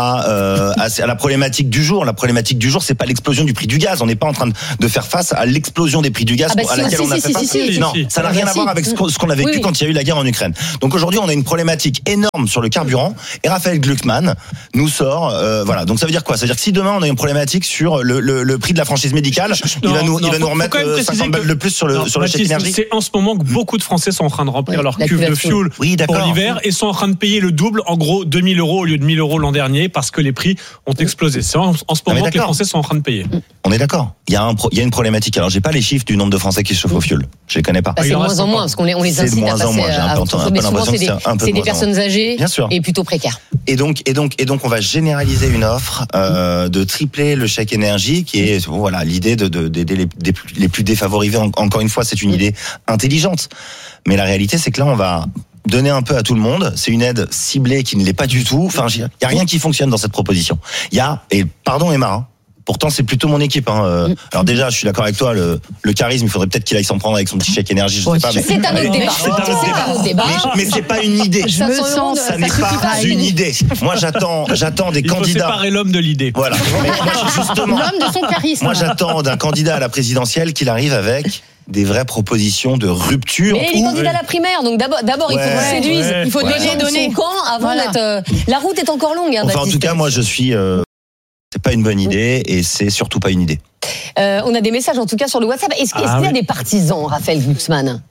à la problématique du jour. La problématique du jour, c'est pas l'explosion du prix du gaz. On n'est pas en train de faire face à l'explosion des prix du gaz à laquelle on a fait face. Non, ça n'a rien à voir avec ce qu'on a vécu quand il y a eu la guerre en Ukraine. Donc aujourd'hui, on a une problématique énorme sur le carburant. Et Raphaël Glucksmann nous sort, voilà. Donc ça veut dire quoi? Ça veut dire que si demain on a une problématique sur le prix de la franchise médicale, il va nous remettre 50 balles de plus sur le chèque énergie. C'est en ce moment que beaucoup de Français sont en train de remplir leur cuve de fuel pour l'hiver et sont en train de payer le double, en gros 2 000 € au lieu de 1 000 € l'an dernier parce que les prix ont explosé. C'est en ce moment que les Français sont en train de payer. On est d'accord. Il y a une problématique. Alors j'ai pas les chiffres du nombre de Français qui se chauffent au fioul. Je les connais pas. C'est de moins en moins parce qu'on les incite à passer à autre chose. Mais souvent c'est des personnes âgées et plutôt précaires. Et donc on va généraliser une offre de tripler le chèque énergie qui est voilà l'idée d'aider les plus défavorisés. Encore une fois, c'est une idée intelligente. Mais la réalité, c'est que là, on va donner un peu à tout le monde. C'est une aide ciblée qui ne l'est pas du tout. Enfin, il y a rien qui fonctionne dans cette proposition. Et pardon Emma, pourtant c'est plutôt mon équipe. Alors déjà, je suis d'accord avec toi, le charisme, il faudrait peut-être qu'il aille s'en prendre avec son petit chèque énergie. Je sais pas. C'est un autre débat. Mais c'est pas une idée. Je me sens, ça n'est pas une idée. Moi, j'attends des candidats. Il faut séparer l'homme de l'idée. Voilà. Mais moi, justement, l'homme de son charisme. Moi, j'attends d'un candidat à la présidentielle qu'il arrive avec des vraies propositions de rupture. Mais les candidats à la primaire, donc d'abord il faut qu'on séduise, il faut donner son camp avant d'être. La route est encore longue. Enfin, en tout cas, moi, je suis. C'est pas une bonne idée et c'est surtout pas une idée. On a des messages en tout cas sur le WhatsApp. Est-ce qu'il y a des partisans, Raphaël Glucksmann?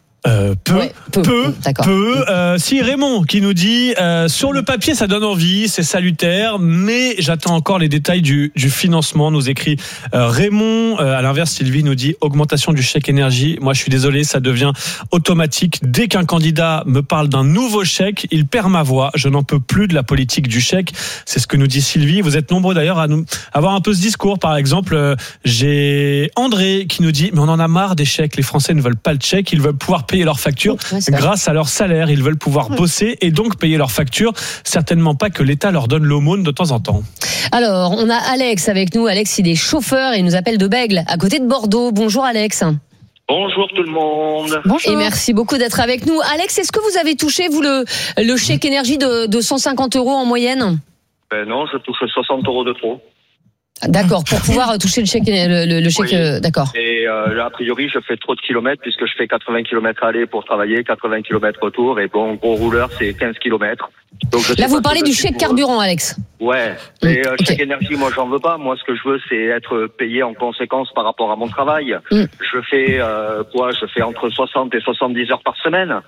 Peu. Si Raymond qui nous dit sur le papier ça donne envie, c'est salutaire, mais j'attends encore les détails du financement, nous écrit Raymond. À l'inverse, Sylvie nous dit augmentation du chèque énergie. Moi je suis désolé, ça devient automatique. Dès qu'un candidat me parle d'un nouveau chèque, il perd ma voix. Je n'en peux plus de la politique du chèque. C'est ce que nous dit Sylvie. Vous êtes nombreux d'ailleurs à nous avoir un peu ce discours. Par exemple, j'ai André qui nous dit mais on en a marre des chèques. Les Français ne veulent pas le chèque, ils veulent pouvoir payer leurs factures grâce à leur salaire. Ils veulent pouvoir bosser et donc payer leurs factures. Certainement pas que l'État leur donne l'aumône de temps en temps. Alors, on a Alex avec nous. Alex, il est chauffeur et il nous appelle de Bègles, à côté de Bordeaux. Bonjour Alex. Bonjour tout le monde. Bonjour. Et merci beaucoup d'être avec nous. Alex, est-ce que vous avez touché, vous, le chèque énergie de 150 € en moyenne? Non, je touche 60 € de trop. D'accord, pour pouvoir toucher le chèque, le chèque, oui. D'accord. Et là, a priori, je fais trop de kilomètres puisque je fais 80 km aller pour travailler, 80 km retour, et bon, gros rouleur, c'est 15 km. Donc, là, vous parlez du chèque carburant, Alex. Ouais, mais chèque énergie, moi, j'en veux pas. Moi, ce que je veux, c'est être payé en conséquence par rapport à mon travail. Je fais Je fais entre 60 et 70 heures par semaine.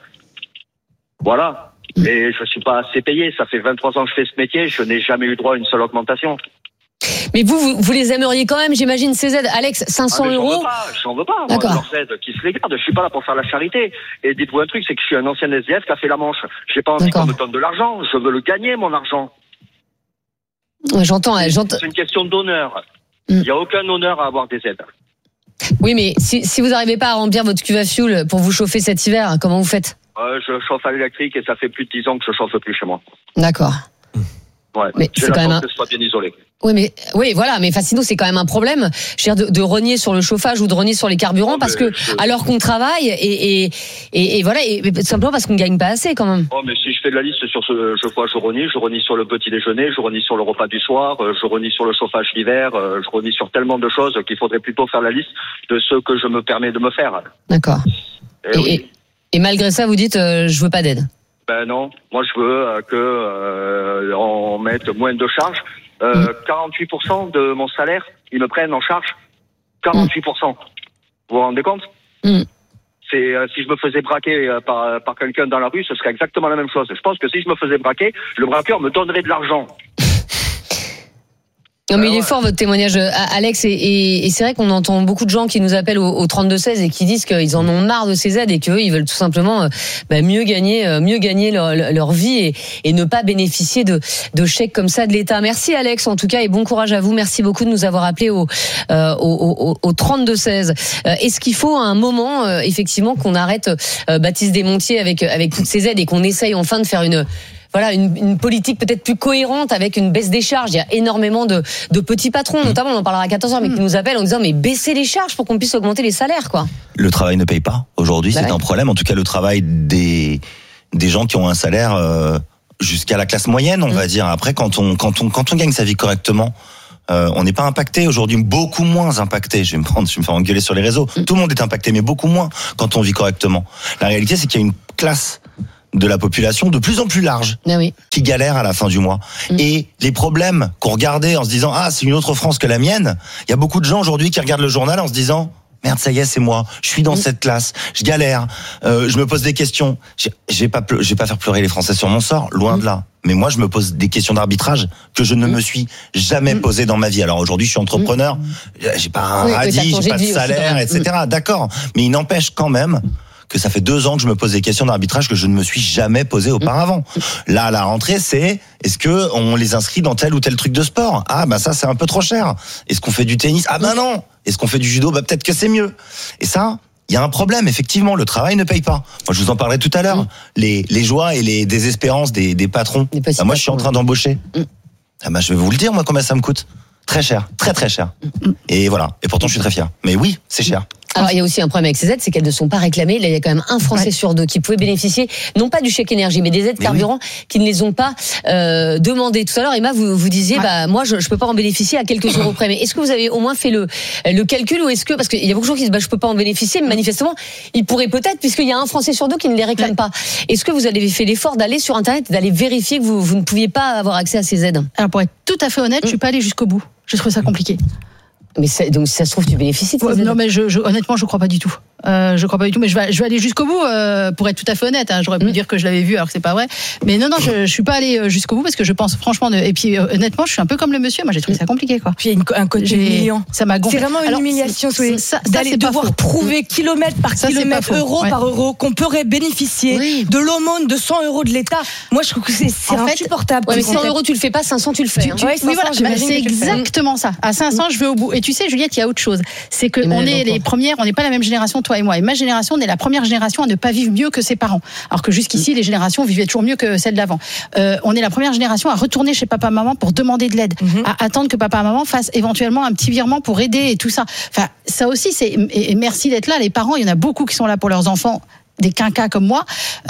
Voilà. Et je suis pas assez payé. Ça fait 23 ans que je fais ce métier. Je n'ai jamais eu droit à une seule augmentation. Mais vous les aimeriez quand même, j'imagine, ces aides. Alex, 500 €. J'en veux pas. Moi, leurs aides, qui se les gardent. Je suis pas là pour faire la charité. Et dites-vous un truc, c'est que je suis un ancien SDF qui a fait la Manche. J'ai pas envie qu'on me donne de l'argent. Je veux le gagner, mon argent. Ouais, j'entends. C'est une question d'honneur. Il n'y a aucun honneur à avoir des aides. Oui, mais si vous n'arrivez pas à remblir votre cuve à fioul pour vous chauffer cet hiver, comment vous faites? Je chauffe à l'électrique et ça fait plus de 10 ans que je chauffe plus chez moi. D'accord. Ouais, mais j'ai la chance que ce soit bien isolé. Oui, voilà, mais sinon c'est quand même un problème, je veux dire, de rogner sur le chauffage ou de rogner sur les carburants parce que alors qu'on travaille et voilà, et simplement parce qu'on gagne pas assez quand même. Oh, mais si je fais de la liste sur je renie sur le petit déjeuner, je renie sur le repas du soir, je renie sur le chauffage l'hiver, je renie sur tellement de choses qu'il faudrait plutôt faire la liste de ce que je me permets de me faire. D'accord. Et malgré ça, vous dites je veux pas d'aide. Ben non, moi je veux que on mette moins de charges. 48% de mon salaire, ils me prennent en charge 48%. Vous vous rendez compte? C'est si je me faisais braquer par quelqu'un dans la rue, ce serait exactement la même chose. Je pense que si je me faisais braquer, le braqueur me donnerait de l'argent. Non mais il est fort votre témoignage, Alex, et c'est vrai qu'on entend beaucoup de gens qui nous appellent au 32-16 et qui disent qu'ils en ont marre de ces aides et qu'eux ils veulent tout simplement mieux gagner leur vie et ne pas bénéficier de chèques comme ça de l'État. Merci Alex en tout cas et bon courage à vous. Merci beaucoup de nous avoir appelés au 32-16. Est-ce qu'il faut à un moment effectivement qu'on arrête Baptiste Desmontiers avec toutes ces aides et qu'on essaye enfin de faire une politique peut-être plus cohérente avec une baisse des charges. Il y a énormément de petits patrons, notamment, on en parlera à 14h, mais qui nous appellent en disant mais baissez les charges pour qu'on puisse augmenter les salaires, quoi. Le travail ne paye pas. Aujourd'hui, c'est un problème. En tout cas, le travail des gens qui ont un salaire jusqu'à la classe moyenne, on va dire. Après, quand on gagne sa vie correctement, on n'est pas impacté aujourd'hui, beaucoup moins impacté. Je vais me faire engueuler sur les réseaux. Tout le monde est impacté, mais beaucoup moins quand on vit correctement. La réalité, c'est qu'il y a une classe de la population de plus en plus large qui galère à la fin du mois. Et les problèmes qu'on regardait en se disant c'est une autre France que la mienne, il y a beaucoup de gens aujourd'hui qui regardent le journal en se disant merde, ça y est, c'est moi, je suis dans cette classe, je galère, je me pose des questions. Je vais pas faire pleurer les Français sur mon sort, loin de là. Mais moi, je me pose des questions d'arbitrage que je ne me suis jamais posées dans ma vie. Alors aujourd'hui, je suis entrepreneur, j'ai pas un radis, j'ai pas de salaire, etc. D'accord, mais il n'empêche quand même que ça fait 2 ans que je me pose des questions d'arbitrage que je ne me suis jamais posé auparavant. Là, à la rentrée, est-ce que on les inscrit dans tel ou tel truc de sport? Ça, c'est un peu trop cher. Est-ce qu'on fait du tennis? Non. Est-ce qu'on fait du judo? Peut-être que c'est mieux. Et ça, il y a un problème, effectivement, le travail ne paye pas. Moi, je vous en parlerai tout à l'heure. Les joies et les désespérances des patrons. Moi, je suis en train d'embaucher. Je vais vous le dire, moi, combien ça me coûte. Très cher, très très cher. Et voilà. Et pourtant, je suis très fier. Mais oui, c'est cher. Alors, il y a aussi un problème avec ces aides, c'est qu'elles ne sont pas réclamées. Là, il y a quand même un Français sur 2 qui pouvait bénéficier, non pas du chèque énergie, mais des aides carburant qui ne les ont pas demandées. Tout à l'heure, Emma, vous disiez, moi, je peux pas en bénéficier à quelques euros près. Mais est-ce que vous avez au moins fait le calcul ou est-ce que, parce qu'il y a beaucoup de gens qui disent, je peux pas en bénéficier, mais manifestement, ils pourraient peut-être, puisqu'il y a un Français sur 2 qui ne les réclame pas. Est-ce que vous avez fait l'effort d'aller sur Internet et d'aller vérifier que vous ne pouviez pas avoir accès à ces aides? Alors, pour être tout à fait honnête, je suis pas allée jusqu'au bout. J'ai trouvé ça compliqué. Mais donc si ça se trouve tu bénéficies de ces aides. Non mais honnêtement je crois pas du tout. Je crois pas du tout, mais je vais aller jusqu'au bout pour être tout à fait honnête. J'aurais pu dire que je l'avais vu alors que c'est pas vrai. Mais non, je suis pas allée jusqu'au bout parce que je pense franchement. Et puis honnêtement, je suis un peu comme le monsieur. Moi, j'ai trouvé ça compliqué, quoi. Puis il y a un côté humiliant. Ça m'a gonflé. C'est vraiment une humiliation, d'aller devoir prouver kilomètre par kilomètre, euro par euro, qu'on pourrait bénéficier de l'aumône de 100 euros de l'État. Moi, je trouve que c'est insupportable. Mais 100 euros, tu le fais pas, 500, tu le fais. Oui, voilà, c'est exactement ça. À 500, je vais au bout. Et tu sais, Juliette, il y a autre chose. C'est que on est les premières. On n'est pas la même génération, toi et moi. Et ma génération, on est la première génération à ne pas vivre mieux que ses parents. Alors que jusqu'ici, les générations vivaient toujours mieux que celles d'avant. On est la première génération à retourner chez papa-maman pour demander de l'aide, à attendre que papa-maman fasse éventuellement un petit virement pour aider et tout ça. Enfin, ça aussi, et merci d'être là. Les parents, il y en a beaucoup qui sont là pour leurs enfants, des quinquas comme moi.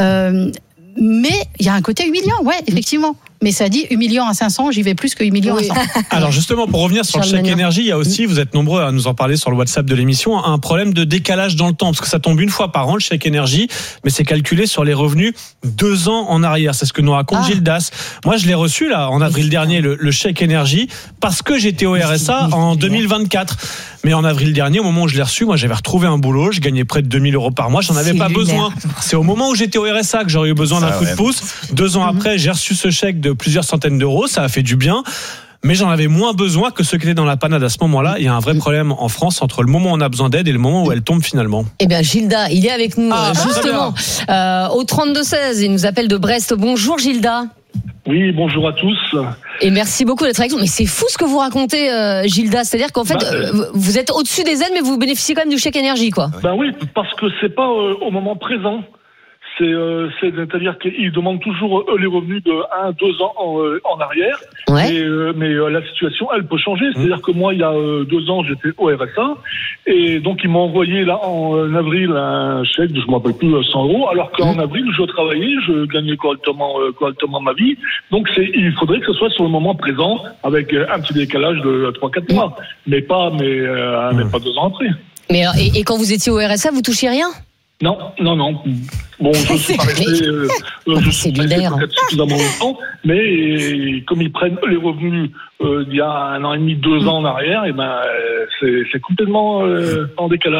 Mais il y a un côté humiliant, effectivement. Mais ça dit humiliant à 500, j'y vais plus que humiliant à 100. Alors justement, pour revenir sur le chèque énergie, il y a aussi, vous êtes nombreux à nous en parler sur le WhatsApp de l'émission, un problème de décalage dans le temps, parce que ça tombe une fois par an, le chèque énergie, mais c'est calculé sur les revenus 2 ans en arrière. C'est ce que nous raconte Gildas. Moi, je l'ai reçu là en avril dernier, le chèque énergie, parce que j'étais au RSA en 2024. Mais en avril dernier, au moment où je l'ai reçu, moi j'avais retrouvé un boulot, je gagnais près de 2000 euros par mois, j'en avais pas besoin. C'est au moment où j'étais au RSA que j'aurais eu besoin d'un coup de pouce. 2 ans après, j'ai reçu ce chèque de plusieurs centaines d'euros, ça a fait du bien. Mais j'en avais moins besoin que ceux qui étaient dans la panade à ce moment-là. Il y a un vrai problème en France entre le moment où on a besoin d'aide et le moment où elle tombe finalement. Eh bien, Gilda, il est avec nous, justement, au 32-16. Il nous appelle de Brest. Bonjour, Gilda. Oui, bonjour à tous. Et merci beaucoup d'être avec nous. Mais c'est fou ce que vous racontez, Gilda. C'est-à-dire qu'en fait, vous êtes au-dessus des aides, mais vous bénéficiez quand même du chèque énergie, quoi. Ben oui, parce que c'est pas au moment présent. C'est-à-dire qu'ils demandent toujours les revenus de 1-2 ans en arrière. Mais la situation, elle peut changer. C'est-à-dire que moi, il y a 2 ans, j'étais au RSA. Et donc, ils m'ont envoyé là en avril un chèque de, je ne me rappelle plus, 100 euros. Alors qu'en avril, je travaillais, je gagnais correctement ma vie. Donc, il faudrait que ce soit sur le moment présent, avec un petit décalage de 3-4 mois. Mais pas 2 ans après. Mais et quand vous étiez au RSA, vous touchiez rien ? Non. Bon, je suis pas resté, je suis peut-être suffisamment longtemps, mais comme ils prennent les revenus il y a 1 an et demi, 2 ans en arrière, et c'est complètement en décalage.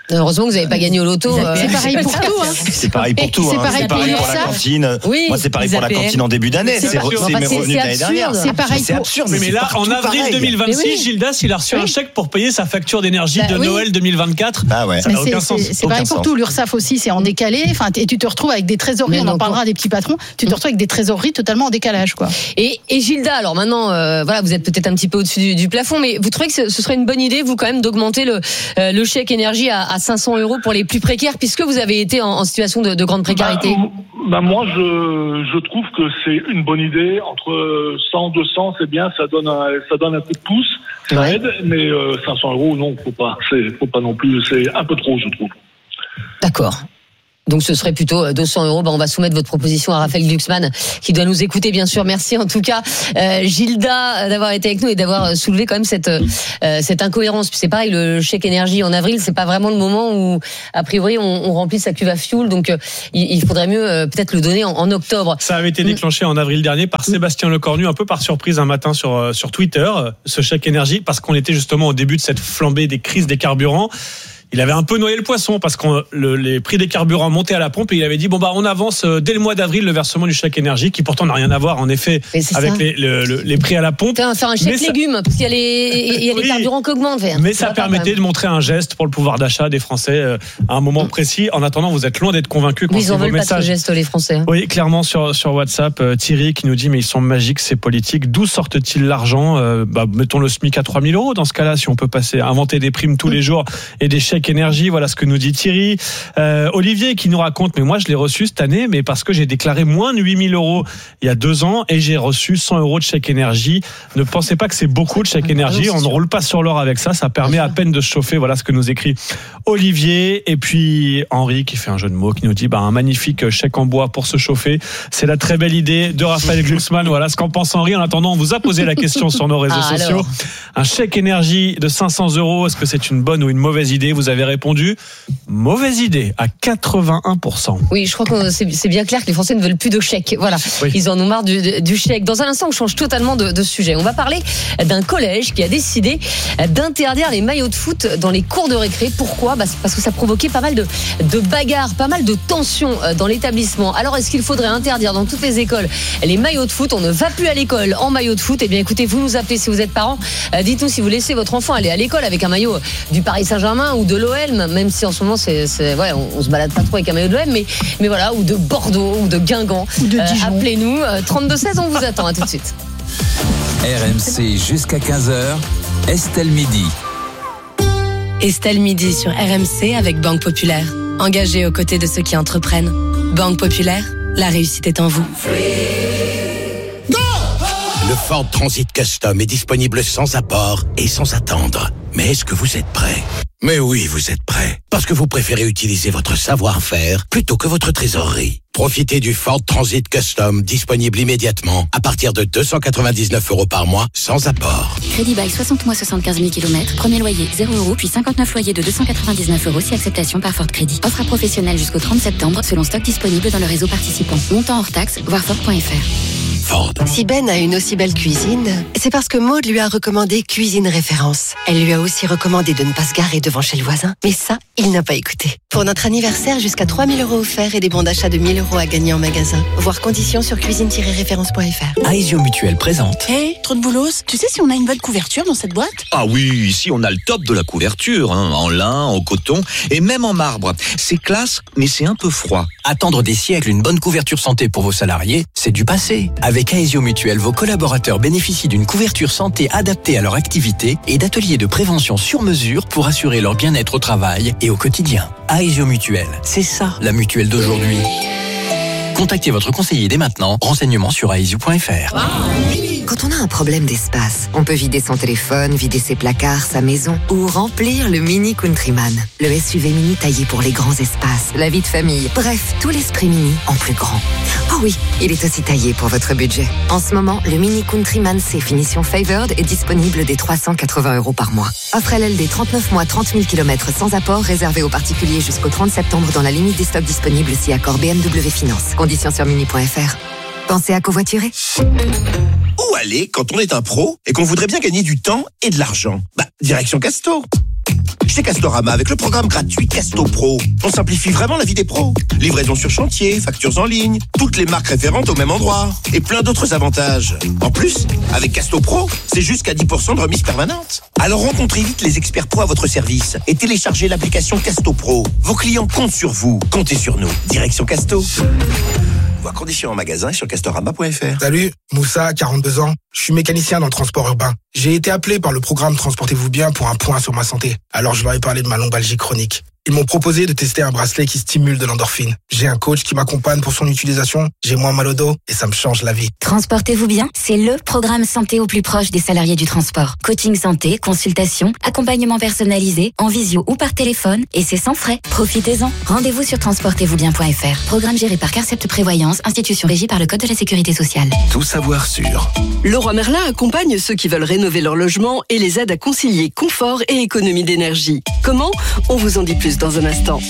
Heureusement que vous n'avez pas gagné au loto. C'est pareil pour tout. C'est pareil pour tout. C'est pareil pour la cantine. Oui, moi, c'est pareil pour la cantine en début d'année. C'est mes revenus de l'année dernière. C'est pareil. C'est absurde. Mais là, en avril 2026, Gildas, il a reçu un chèque pour payer sa facture d'énergie de Noël 2024. Ah ouais. Ça n'a aucun sens. C'est pareil pour tout. L'URSSAF aussi, c'est en décalé. Enfin, et tu te retrouves avec des trésoreries. On en parlera des petits patrons. Tu te retrouves avec des trésoreries totalement en décalage, quoi. Et Gilda, alors maintenant, voilà, vous êtes peut-être un petit peu au-dessus du plafond, mais vous trouvez que ce serait une bonne idée, vous, quand même, d'augmenter le chèque énergie à 500 € pour les plus précaires, puisque vous avez été en situation de grande précarité? Moi, je trouve que c'est une bonne idée. Entre 100, 200, c'est bien, ça donne un coup de pouce, ça aide, mais 500 €, non, faut pas non plus, c'est un peu trop, je trouve. D'accord. Donc ce serait plutôt 200 €. On va soumettre votre proposition à Raphaël Glucksmann, qui doit nous écouter, bien sûr. Merci en tout cas, Gilda, d'avoir été avec nous et d'avoir soulevé quand même cette incohérence. Puis c'est pareil, le chèque énergie en avril, c'est pas vraiment le moment où, a priori, on remplit sa cuve à fioul. Donc il faudrait mieux peut-être le donner en octobre. Ça avait été déclenché en avril dernier par Sébastien Lecornu, un peu par surprise un matin sur Twitter, ce chèque énergie, parce qu'on était justement au début de cette flambée des crises des carburants. Il avait un peu noyé le poisson parce que les prix des carburants montaient à la pompe et il avait dit on avance dès le mois d'avril le versement du chèque énergie, qui pourtant n'a rien à voir en effet avec les prix à la pompe. Faire un chèque légumes parce qu'il y a les carburants qui augmentent. Mais ça permettait de montrer un geste pour le pouvoir d'achat des Français à un moment précis. En attendant, vous êtes loin d'être convaincus quand ils en veulent pas de ce geste, les Français. Oui, clairement sur WhatsApp, Thierry qui nous dit mais ils sont magiques ces politiques. D'où sortent-ils l'argent? Mettons le SMIC à 3 000 € dans ce cas-là, si on peut inventer des primes tous les jours et des chèques énergie. Voilà ce que nous dit Thierry. Olivier qui nous raconte, mais moi je l'ai reçu cette année, mais parce que j'ai déclaré moins de 8 000 € il y a 2 ans et j'ai reçu 100 € de chèque énergie. Ne pensez pas que c'est beaucoup de chèque énergie. On ne roule pas sur l'or avec ça. Ça permet à peine de se chauffer. Voilà ce que nous écrit Olivier. Et puis Henri qui fait un jeu de mots, qui nous dit un magnifique chèque en bois pour se chauffer. C'est la très belle idée de Raphaël Glucksmann. Voilà ce qu'en pense Henri. En attendant, on vous a posé la question sur nos réseaux sociaux. Alors. Un chèque énergie de 500 €, est-ce que c'est une bonne ou une mauvaise idée? Vous avez répondu mauvaise idée à 81%. Oui, je crois que c'est bien clair que les Français ne veulent plus de chèques. Voilà, oui. Ils en ont marre du chèque. Dans un instant, on change totalement de sujet. On va parler d'un collège qui a décidé d'interdire les maillots de foot dans les cours de récré. Pourquoi? Parce que ça provoquait pas mal de bagarres, pas mal de tensions dans l'établissement. Alors, est-ce qu'il faudrait interdire dans toutes les écoles les maillots de foot? On ne va plus à l'école en maillot de foot. Eh bien, écoutez, vous nous appelez si vous êtes parents. Dites-nous si vous laissez votre enfant aller à l'école avec un maillot du Paris Saint-Germain ou de l'OL, même si en ce moment on se balade pas trop avec un maillot de l'OM, mais voilà, ou de Bordeaux ou de Guingamp. Ou de Dijon. Appelez-nous 32-16, on vous attend. À tout de suite. RMC jusqu'à 15h, Estelle Midi. Estelle Midi sur RMC avec Banque Populaire. Engagée aux côtés de ceux qui entreprennent. Banque Populaire, la réussite est en vous. Le Ford Transit Custom est disponible sans apport et sans attendre. Mais est-ce que vous êtes prêts? Mais oui, vous êtes prêts. Parce que vous préférez utiliser votre savoir-faire plutôt que votre trésorerie. Profitez du Ford Transit Custom, disponible immédiatement, à partir de 299 € par mois, sans apport. Crédit bail 60 mois 75 000 km, premier loyer 0 €, puis 59 loyers de 299 € si acceptation par Ford Crédit. Offre à professionnels jusqu'au 30 septembre, selon stock disponible dans le réseau participant. Montant hors taxe, voir Ford.fr. Ford. Si Ben a une aussi belle cuisine, c'est parce que Maud lui a recommandé Cuisine Référence. Elle lui a aussi recommandé de ne pas se garer devant chez le voisin. Mais ça, il n'a pas écouté. Pour notre anniversaire, jusqu'à 3 000 € offerts et des bons d'achat de 1 000 € à gagner en magasin. Voir conditions sur cuisine-référence.fr. Aesio Mutuel présente. Hey, trop de boulot. Tu sais si on a une bonne couverture dans cette boîte? Ah oui, ici on a le top de la couverture, en lin, en coton et même en marbre. C'est classe, mais c'est un peu froid. Attendre des siècles une bonne couverture santé pour vos salariés, c'est du passé. Avec Aesio Mutuel, vos collaborateurs bénéficient d'une couverture santé adaptée à leur activité et d'ateliers de prévention sur mesure pour assurer leur bien-être au travail et au quotidien. Aesio Mutuel, c'est ça la mutuelle d'aujourd'hui. Contactez votre conseiller dès maintenant. Renseignements sur aesio.fr. Quand on a un problème d'espace, on peut vider son téléphone, vider ses placards, sa maison ou remplir le Mini Countryman. Le SUV mini taillé pour les grands espaces, la vie de famille. Bref, tout l'esprit mini en plus grand. Oh oui, il est aussi taillé pour votre budget. En ce moment, le Mini Countryman C finition Favored est disponible dès 380 € par mois. Offre LLD 39 mois, 30 000 km sans apport, réservé aux particuliers jusqu'au 30 septembre dans la limite des stocks disponibles si accord BMW Finance. Conditions sur mini.fr. Pensez à covoiturer. Où aller quand on est un pro et qu'on voudrait bien gagner du temps et de l'argent? Direction Casto. Chez Castorama, avec le programme gratuit Casto Pro, on simplifie vraiment la vie des pros. Livraison sur chantier, factures en ligne, toutes les marques référentes au même endroit et plein d'autres avantages. En plus, avec Casto Pro, c'est jusqu'à 10% de remise permanente. Alors rencontrez vite les experts pro à votre service et téléchargez l'application Casto Pro. Vos clients comptent sur vous, comptez sur nous. Direction Casto. Voir conditions en magasin et sur castorama.fr. Salut, Moussa, 42 ans. Je suis mécanicien dans le transport urbain. J'ai été appelé par le programme Transportez-vous bien pour un point sur ma santé. Alors je leur ai parlé de ma lombalgie chronique. Ils m'ont proposé de tester un bracelet qui stimule de l'endorphine. J'ai un coach qui m'accompagne pour son utilisation. J'ai moins mal au dos et ça me change la vie. Transportez-vous bien, c'est le programme santé au plus proche des salariés du transport. Coaching santé, consultation, accompagnement personnalisé, en visio ou par téléphone, et c'est sans frais. Profitez-en. Rendez-vous sur transportezvousbien.fr. Programme géré par Carcept Prévoyance, institution régie par le Code de la Sécurité sociale. Tout savoir sur. Leroy Merlin accompagne ceux qui veulent rénover leur logement et les aide à concilier confort et économie d'énergie. Comment ? On vous en dit plus dans un instant.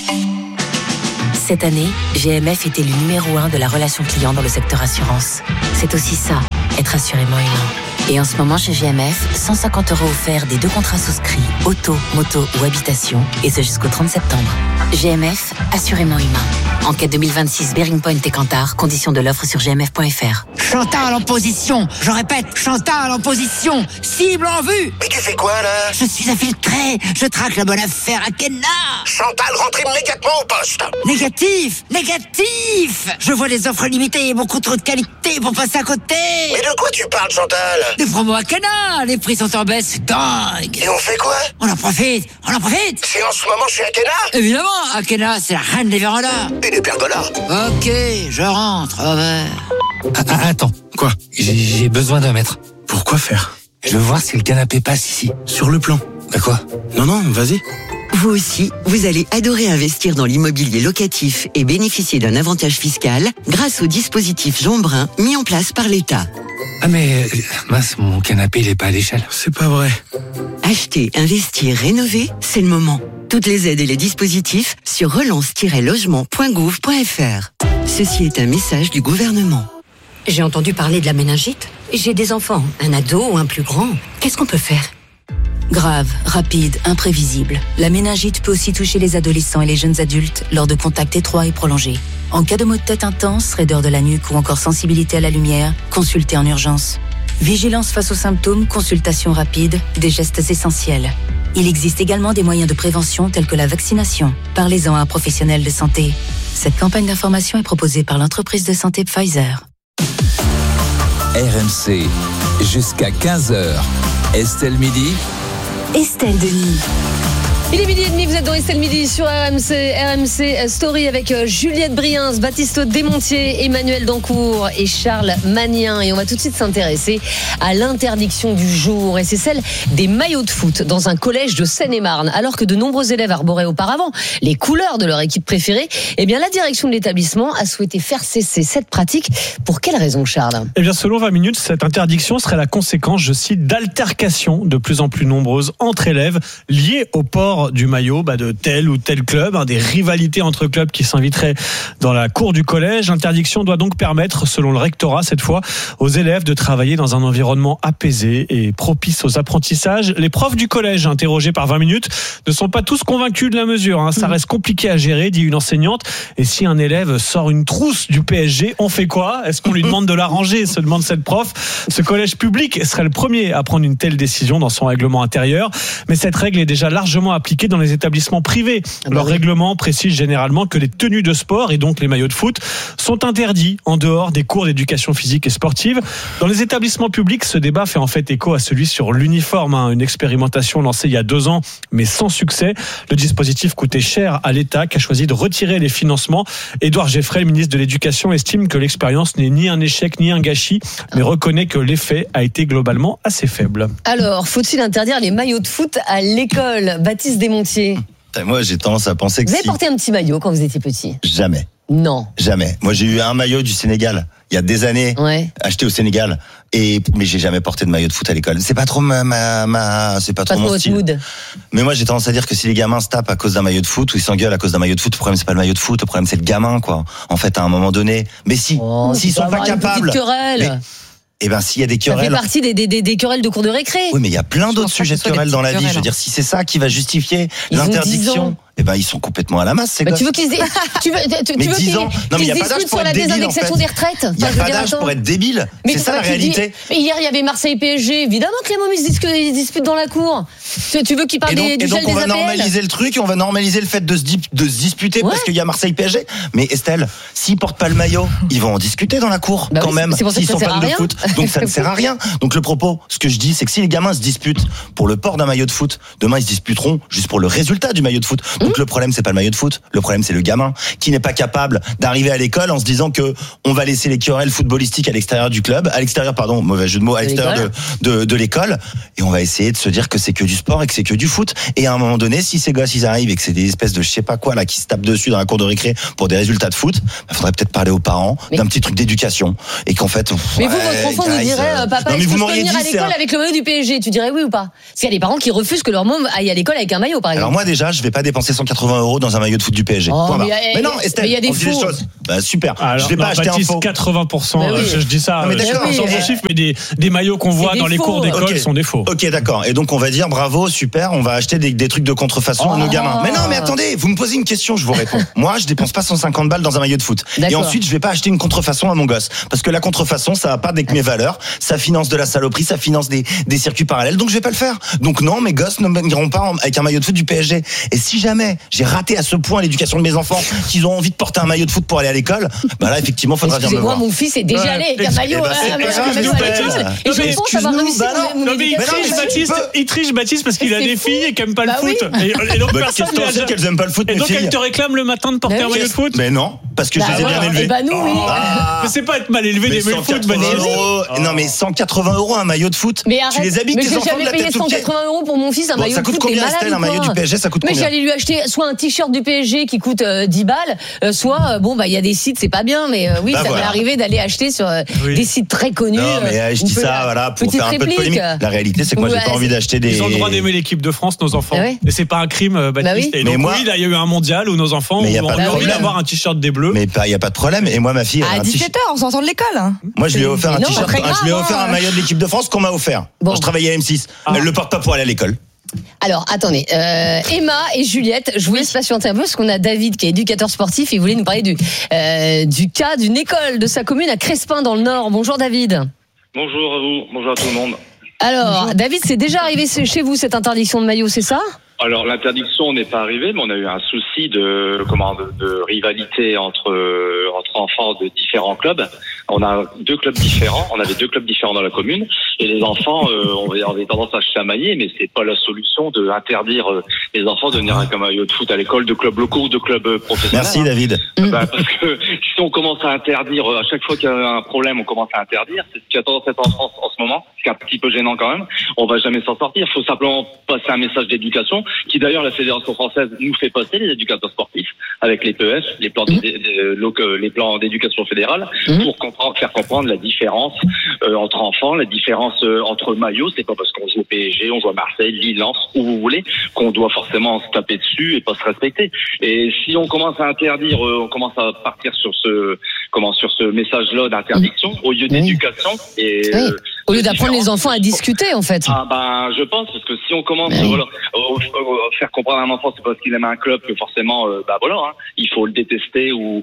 Cette année, GMF était le numéro 1 de la relation client dans le secteur assurance. C'est aussi ça, être assurément humain. Et en ce moment chez GMF, 150 € offerts des 2 contrats souscrits, auto, moto ou habitation, et ce jusqu'au 30 septembre. GMF, assurément humain. Enquête 2026 Bearing Point et Kantar, conditions de l'offre sur gmf.fr. Chantal en position, je répète, Chantal en position, cible en vue. Mais tu fais quoi là? Je suis infiltré, je traque la bonne affaire à Kenna. Chantal, rentre immédiatement au poste. Négatif, négatif. Je vois des offres limitées et beaucoup trop de qualité pour passer à côté. Mais de quoi tu parles, Chantal? Des promos à Kenna, les prix sont en baisse, c'est dingue. Et on fait quoi? On en profite. C'est en ce moment chez Akena? Évidemment, Akena, c'est la reine des vérandas. Et des pergolas. Ok, je rentre, over. Attends, quoi? J'ai besoin d'un mètre. Pourquoi faire? Je veux voir si le canapé passe ici. Sur le plan. Bah quoi? Non, vas-y. Vous aussi, vous allez adorer investir dans l'immobilier locatif et bénéficier d'un avantage fiscal grâce au dispositif Jean Brun mis en place par l'État. Ah mais, mince, mon canapé, il est pas à l'échelle. C'est pas vrai. Acheter, investir, rénover, c'est le moment. Toutes les aides et les dispositifs sur relance-logement.gouv.fr. Ceci est un message du gouvernement. J'ai entendu parler de la méningite. J'ai des enfants, un ado ou un plus grand. Qu'est-ce qu'on peut faire ? Grave, rapide, imprévisible. La méningite peut aussi toucher les adolescents et les jeunes adultes lors de contacts étroits et prolongés. En cas de maux de tête intense, raideur de la nuque ou encore sensibilité à la lumière, consultez en urgence. Vigilance face aux symptômes, consultation rapide, des gestes essentiels. Il existe également des moyens de prévention tels que la vaccination. Parlez-en à un professionnel de santé. Cette campagne d'information est proposée par l'entreprise de santé Pfizer. RMC, jusqu'à 15h. Estelle Midi. Estelle Denis. Il est 12h30, vous êtes dans Estelle Midi sur RMC Story avec Juliette Briens, Baptiste Desmontiers, Emmanuel Dancourt et Charles Magnien. Et on va tout de suite s'intéresser à l'interdiction du jour. Et c'est celle des maillots de foot dans un collège de Seine-et-Marne. Alors que de nombreux élèves arboraient auparavant les couleurs de leur équipe préférée, eh bien la direction de l'établissement a souhaité faire cesser cette pratique. Pour quelle raison, Charles ? Eh bien, selon 20 minutes, cette interdiction serait la conséquence, je cite, d'altercations de plus en plus nombreuses entre élèves liées au port du maillot de tel ou tel club, des rivalités entre clubs qui s'inviteraient dans la cour du collège. L'interdiction doit donc permettre, selon le rectorat cette fois, aux élèves de travailler dans un environnement apaisé et propice aux apprentissages. Les profs du collège, interrogés par 20 minutes, ne sont pas tous convaincus de la mesure. Ça reste compliqué à gérer, dit une enseignante. Et si un élève sort une trousse du PSG, on fait quoi ? Est-ce qu'on lui demande de la ranger ? Se demande cette prof. Ce collège public serait le premier à prendre une telle décision dans son règlement intérieur. Mais cette règle est déjà largement appliquée dans les établissements privés. Leur règlement précise généralement que les tenues de sport et donc les maillots de foot sont interdits en dehors des cours d'éducation physique et sportive. Dans les établissements publics, ce débat fait en fait écho à celui sur l'uniforme, une expérimentation lancée il y a 2 ans mais sans succès. Le dispositif coûtait cher à l'État qui a choisi de retirer les financements. Édouard Geffray, ministre de l'Éducation, estime que l'expérience n'est ni un échec ni un gâchis, mais reconnaît que l'effet a été globalement assez faible. Alors, faut-il interdire les maillots de foot à l'école ? Baptiste Desmontiers. Moi, j'ai tendance à penser que vous avez porté un petit maillot quand vous étiez petit ? Jamais. Non. Jamais. Moi, j'ai eu un maillot du Sénégal il y a des années, acheté au Sénégal, mais j'ai jamais porté de maillot de foot à l'école. C'est pas trop c'est pas trop mon style. Mood. Mais moi, j'ai tendance à dire que si les gamins se tapent à cause d'un maillot de foot ou ils s'engueulent à cause d'un maillot de foot, le problème c'est pas le maillot de foot, le problème c'est le gamin, quoi. En fait, à un moment donné. Mais s'ils sont pas capables. Eh ben, s'il y a des Ça querelles. fait partie des querelles de cours de récré. Oui, mais il y a plein d'autres sujets de querelles dans la vie. Je veux dire, si c'est ça qui va justifier l'interdiction, eh ben, ils sont complètement à la masse, ces gars. Tu veux qu'ils discutent sur la désindexation des retraites? Il n'y a pas d'âge pour être débile. C'est ça la réalité. Mais hier, il y avait Marseille PSG. Évidemment que les mômes, ils disputent dans la cour. Tu veux qu'ils parlent du gel des APL? Et donc, on va normaliser le truc, on va normaliser le fait de se disputer parce qu'il y a Marseille PSG. Mais Estelle, s'ils portent pas le maillot, ils vont en discuter dans la cour, quand même. S'ils sont fans de foot. Donc, ça ne sert à rien. Donc, le propos, ce que je dis, c'est que si les gamins se disputent pour le port d'un maillot de foot, demain, ils se disputeront juste pour le résultat du maillot de foot. Donc, le problème, c'est pas le maillot de foot. Le problème, c'est le gamin qui n'est pas capable d'arriver à l'école en se disant que on va laisser les querelles footballistiques à l'extérieur du club, à l'extérieur, pardon, mauvais jeu de mots, à l'extérieur de l'école. Et on va essayer de se dire que c'est que du sport et que c'est que du foot. Et à un moment donné, si ces gosses, ils arrivent et que c'est des espèces de je sais pas quoi, là, qui se tapent dessus dans la cour de récré pour des résultats de foot, il faudrait peut-être parler aux parents d'un petit truc d'éducation. Et qu'en fait, mais vous, votre enfant vous dirait, papa, est-ce que je peux venir à l'école avec le maillot du PSG? Tu dirais oui ou pas? Parce qu'il y a des parents qui refusent que leur môme aille à l'école avec un maillot, par exemple. Alors moi, déjà, je vais pas dépenser 180 € dans un maillot de foot du PSG. Mais non, Estelle, il y a des on dit les choses. Bah, super. Alors, je vais pas acheter un faux. 80%, je dis ça, sans chiffre, mais des maillots qu'on voit dans les cours d'école sont des faux. Ok, d'accord. Et donc, on va dire bravo, super, on va acheter des trucs de contrefaçon à nos gamins. Mais non, mais attendez, vous me posez une question, je vous réponds. Moi, je dépense pas 150 balles dans un maillot de foot. Et ensuite, je vais pas acheter une contrefaçon à mon gosse. Parce que la contrefaçon, ça va pas avec mes valeurs, ça finance de la saloperie, ça finance des circuits parallèles, donc je vais pas le faire. Donc non, mes gosses n'iront pas avec un maillot de foot du PSG. Et si jamais j'ai raté à ce point l'éducation de mes enfants, qu'ils ont envie de porter un maillot de foot pour aller à l'école, bah là, effectivement, faudra venir me voir. Mon fils est déjà allé avec un maillot à l'école. Et je pense avoir réussi mon éducation. Il triche, Baptiste, parce qu'il a des filles et qui aiment pas le foot. Et donc, personne ne qu'elles aiment pas le foot. Et donc, elles te réclament le matin de porter un maillot de foot? Mais non, parce que je les ai bien élevés. Bah, nous, oui. Mais c'est pas être mal élevé des maillots de foot, Non, mais 180 € un maillot de foot. Tu les habites tes enfants de la tête aux pieds. Mais j'ai jamais payé 180 € pour mon fils un maillot de foot. Ça coûte combien, Estelle, un maillot du PSG? Ça coûte combien? Mais j'allais lui acheter soit un t-shirt du PSG qui coûte 10 balles, soit, bon, bah, il y a des sites, c'est pas bien, mais oui, ça m'est arrivé d'aller acheter sur des sites très connus. Non, mais je dis ça, voilà, pour faire un peu de polémique. La réalité, c'est que moi, j'ai pas envie d'acheter des. Ils ont le droit d'aimer l'équipe de France, nos enfants. Et c'est pas un crime, Baptiste. Et donc, oui, là, il y a eu un mondial où nos enfants ont envie d'avoir un t-shirt des Bleus. Mais il y a pas de problème. Et moi, ma fille. À 17h, on s'entend de l'école. Moi, je lui ai offert un t-shirt. Je lui ai offert un maillot de l'équipe de France qu'on m'a offert. Quand je travaillais à M6. Elle le porte pas pour aller à l'école. Alors, attendez, Emma et Juliette, je vous laisse patienter un peu parce qu'on a David qui est éducateur sportif et il voulait nous parler du cas d'une école de sa commune à Crespin dans le Nord. Bonjour David. Bonjour à vous, bonjour à tout le monde. Alors, bonjour. David, c'est déjà arrivé chez vous cette interdiction de maillot, c'est ça ? Alors l'interdiction n'est pas arrivée, mais on a eu un souci de rivalité entre enfants de différents clubs. On a deux clubs différents, on avait deux clubs différents dans la commune, et les enfants avaient tendance à se chamailler, mais c'est pas la solution de interdire les enfants de venir avec un maillot de foot à l'école, de clubs locaux ou de clubs professionnels. Merci David. Parce que si on commence à interdire à chaque fois qu'il y a un problème, on commence à interdire. C'est ce qui a tendance à être en France en ce moment, ce qui est un petit peu gênant quand même. On va jamais s'en sortir. Il faut simplement passer un message d'éducation, qui d'ailleurs la Fédération française nous fait passer, les éducateurs sportifs, avec les PEF, les plans d'éducation fédérale, pour faire comprendre la différence entre enfants, la différence entre maillots. C'est pas parce qu'on joue au PSG, on joue à Marseille, Lille, Lens, où vous voulez, qu'on doit forcément se taper dessus et pas se respecter. Et si on commence à interdire, on commence à partir sur ce message-là d'interdiction au lieu d'éducation et au lieu d'apprendre les enfants à discuter, en fait. Je pense, parce que si on commence faire comprendre à un enfant c'est parce qu'il aime un club que forcément il faut le détester ou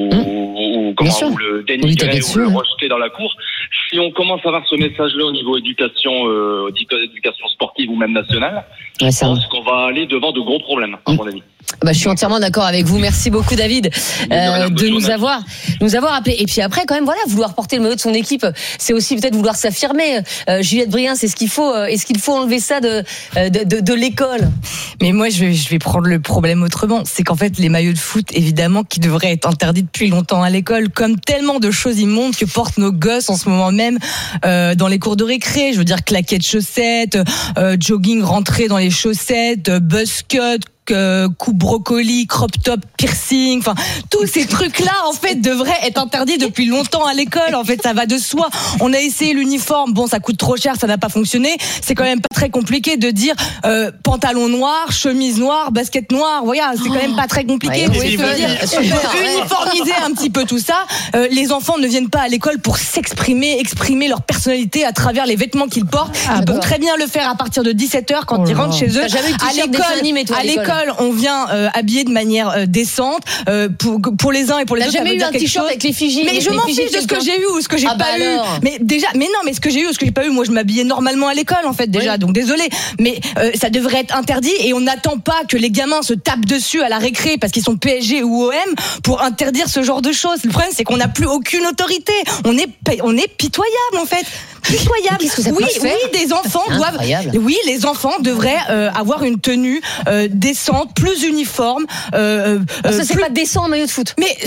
le dénigrer ou le rejeter dans la cour. Si on commence à avoir ce message-là au niveau éducation sportive ou même nationale, je pense qu'on va aller devant de gros problèmes, à mon avis. Je suis entièrement d'accord avec vous. Merci beaucoup David de nous avoir appelé. Et puis après quand même vouloir porter le maillot de son équipe, c'est aussi peut-être vouloir s'affirmer. Juliette Brien, est-ce qu'il faut enlever ça de l'école? Mais moi je vais prendre le problème autrement. C'est qu'en fait les maillots de foot évidemment qui devraient être interdits depuis longtemps à l'école, comme tellement de choses immondes que portent nos gosses en ce moment même dans les cours de récré. Je veux dire claquettes chaussettes, jogging rentré dans les chaussettes, buzz cut, coupe brocoli, crop top, piercing, enfin tous ces trucs-là en fait devraient être interdits depuis longtemps à l'école. En fait, ça va de soi. On a essayé l'uniforme, bon, ça coûte trop cher, ça n'a pas fonctionné. C'est quand même pas très compliqué de dire pantalon noir, chemise noire, basket noire. Voilà, c'est quand même pas très compliqué. Ouais, Uniformiser un petit peu tout ça. Les enfants ne viennent pas à l'école pour exprimer leur personnalité à travers les vêtements qu'ils portent. Ils peuvent très bien le faire à partir de 17h quand ils rentrent chez eux. À l'école, on vient habillé de manière décente pour les uns et pour les autres. T'as jamais eu un t-shirt avec l'effigie? Mais je m'en fiche de ce que j'ai eu ou ce que j'ai pas eu. Mais ce que j'ai eu ou ce que j'ai pas eu, moi je m'habillais normalement à l'école en fait déjà. Donc désolé, mais ça devrait être interdit et on n'attend pas que les gamins se tapent dessus à la récré parce qu'ils sont PSG ou OM pour interdire ce genre de choses. Le problème c'est qu'on n'a plus aucune autorité. On est pitoyable en fait. Pitoyable. Qu'est-ce que ça peut faire ? Les enfants doivent. Oui, les enfants devraient avoir une tenue décente, plus uniforme. Ça c'est pas décent en maillot de foot. Mais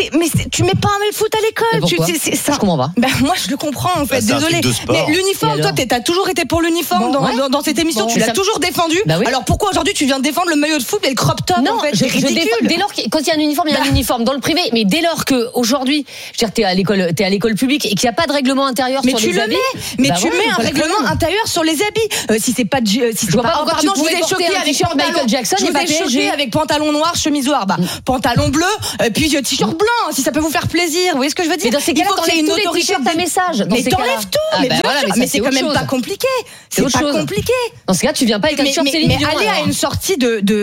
tu mets pas un maillot de foot à l'école. Pourquoi ? Ça. Je comprends pas. Moi je le comprends en fait. Désolé. Mais l'uniforme, toi t'as toujours été pour l'uniforme dans cette émission. Tu l'as toujours défendu. Alors pourquoi aujourd'hui tu viens défendre le maillot de foot et le crop top? Non, en fait, je défends. Dès lors quand il y a un uniforme, il y a un uniforme dans le privé. Mais dès lors que aujourd'hui, je veux dire, t'es à l'école publique et qu'il n'y a pas de règlement intérieur sur les habits. Mais tu mets un règlement intérieur sur les habits. Si c'est pas, pardon, je vous ai choqué avec Michael Jackson, je vous ai choqué avec pantalon noir, chemise noire, pantalon bleu, puis t-shirt blanc. Si ça peut vous faire plaisir, vous voyez ce que je veux dire? Mais dans ces cas-là, t'enlèves tous les t-shirts à message. Mais t'enlèves tout. Mais c'est quand même pas compliqué. C'est pas compliqué. Dans ce cas, tu viens pas avec un t-shirt Céline Dion. Mais aller à une sortie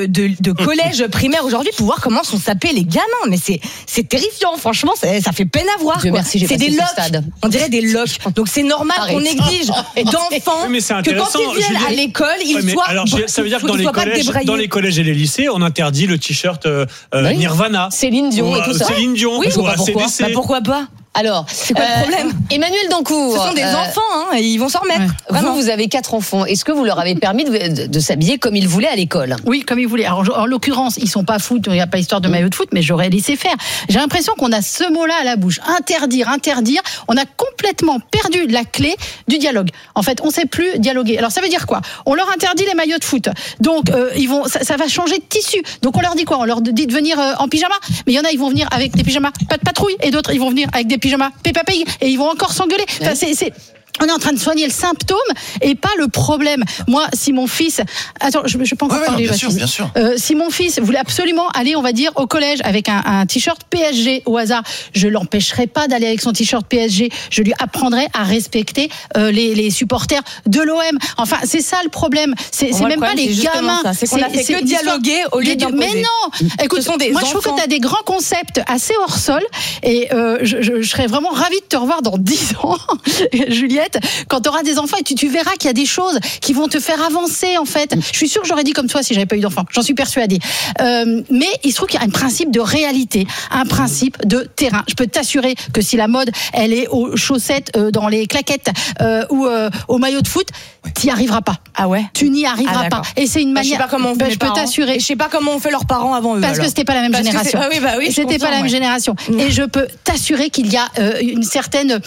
de collège primaire aujourd'hui pour voir comment sont sapés les gamins. Mais c'est terrifiant. Franchement, ça fait peine à voir. C'est des locks. On dirait des locks. Donc c'est normal qu'on exige d'enfants que quand ils viennent à l'école, ils soient. Alors ça veut dire que dans les collèges et les lycées, on interdit le t-shirt Nirvana, Céline Dion et tout ça. Céline Dion, oui, pourquoi pas? Alors, c'est quoi le problème? Emmanuel Dancourt. Ce sont des enfants, et ils vont s'en remettre. Vous avez 4 enfants. Est-ce que vous leur avez permis de s'habiller comme ils voulaient à l'école? Oui, comme ils voulaient. Alors, en l'occurrence, ils sont pas foot, il n'y a pas histoire de maillot de foot, mais j'aurais laissé faire. J'ai l'impression qu'on a ce mot-là à la bouche. Interdire. On a complètement perdu la clé du dialogue. En fait, on sait plus dialoguer. Alors, ça veut dire quoi? On leur interdit les maillots de foot. Donc, ça va changer de tissu. Donc, on leur dit quoi? On leur dit de venir en pyjama. Mais il y en a, ils vont venir avec des pyjamas pas de patrouille, et d'autres, ils vont venir avec des pyjama Peppa Pig et ils vont encore s'engueuler. Enfin, on est en train de soigner le symptôme et pas le problème. Moi, si mon fils... Attends, je peux encore parler. Bien sûr. Si mon fils voulait absolument aller, on va dire, au collège avec un t-shirt PSG au hasard, je l'empêcherai pas d'aller avec son t-shirt PSG. Je lui apprendrai à respecter les supporters de l'OM. Enfin, c'est ça le problème. C'est même pas les gamins. C'est qu'on a fait que dialoguer au lieu d'imposer. Mais non. Écoute, moi, je trouve que tu as des grands concepts assez hors sol et je serais vraiment ravie de te revoir dans 10 ans, Juliette. Quand tu auras des enfants, et tu verras qu'il y a des choses qui vont te faire avancer en fait. Je suis sûre que j'aurais dit comme toi si j'avais pas eu d'enfants. J'en suis persuadée. Mais il se trouve qu'il y a un principe de réalité, un principe de terrain. Je peux t'assurer que si la mode, elle est aux chaussettes, dans les claquettes ou au maillot de foot, t'y arriveras pas. Ah ouais? Tu n'y arriveras pas. Et c'est une manière. Je sais pas comment on fait. Je peux t'assurer. Et je sais pas comment on fait leurs parents avant eux. Parce que c'était pas la même génération. Oui, c'était pas la même génération. Et je peux t'assurer qu'il y a une certaine,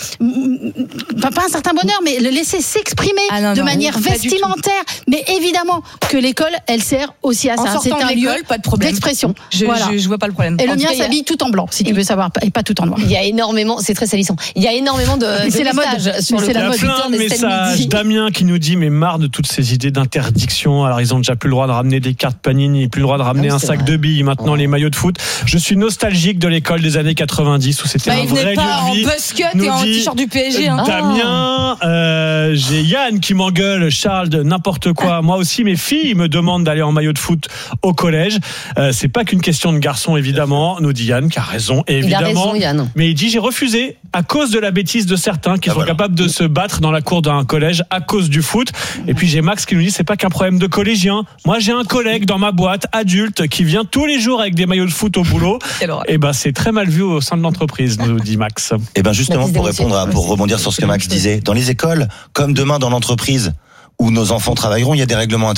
pas un certain bonheur, mais le laisser s'exprimer de manière vestimentaire. Mais évidemment que l'école, elle sert aussi à ça. C'est un lieu d'expression. Je vois pas le problème. Et le mien s'habille tout en blanc, si tu veux savoir, et pas tout en noir. Il y a énormément, c'est très salissant. Il y a énormément de c'est la mode. Sur il y a plein de messages. Damien qui nous dit mais marre de toutes ces idées d'interdiction. Alors ils ont déjà plus le droit de ramener des cartes Panini, plus le droit de ramener un sac de billes. Maintenant les maillots de foot. Je suis nostalgique de l'école des années 90 où c'était un vrai lieu de vie. En buscut et en t-shirt du PSG. Damien, j'ai Yann qui m'engueule, Charles de n'importe quoi. Moi aussi, mes filles me demandent d'aller en maillot de foot au collège. C'est pas qu'une question de garçon, évidemment, nous dit Yann, qui a raison, évidemment. Il a raison, Yann. Mais il dit j'ai refusé à cause de la bêtise de certains qui sont capables de se battre dans la cour d'un collège à cause du foot. Et puis j'ai Max qui nous dit c'est pas qu'un problème de collégiens. Moi, j'ai un collègue dans ma boîte adulte qui vient tous les jours avec des maillots de foot au boulot. Et c'est très mal vu au sein de l'entreprise, nous dit Max. Et justement, pour rebondir sur ce que Max disait, dans les écoles, comme demain dans l'entreprise où nos enfants travailleront, il y a des règlements intérieurs.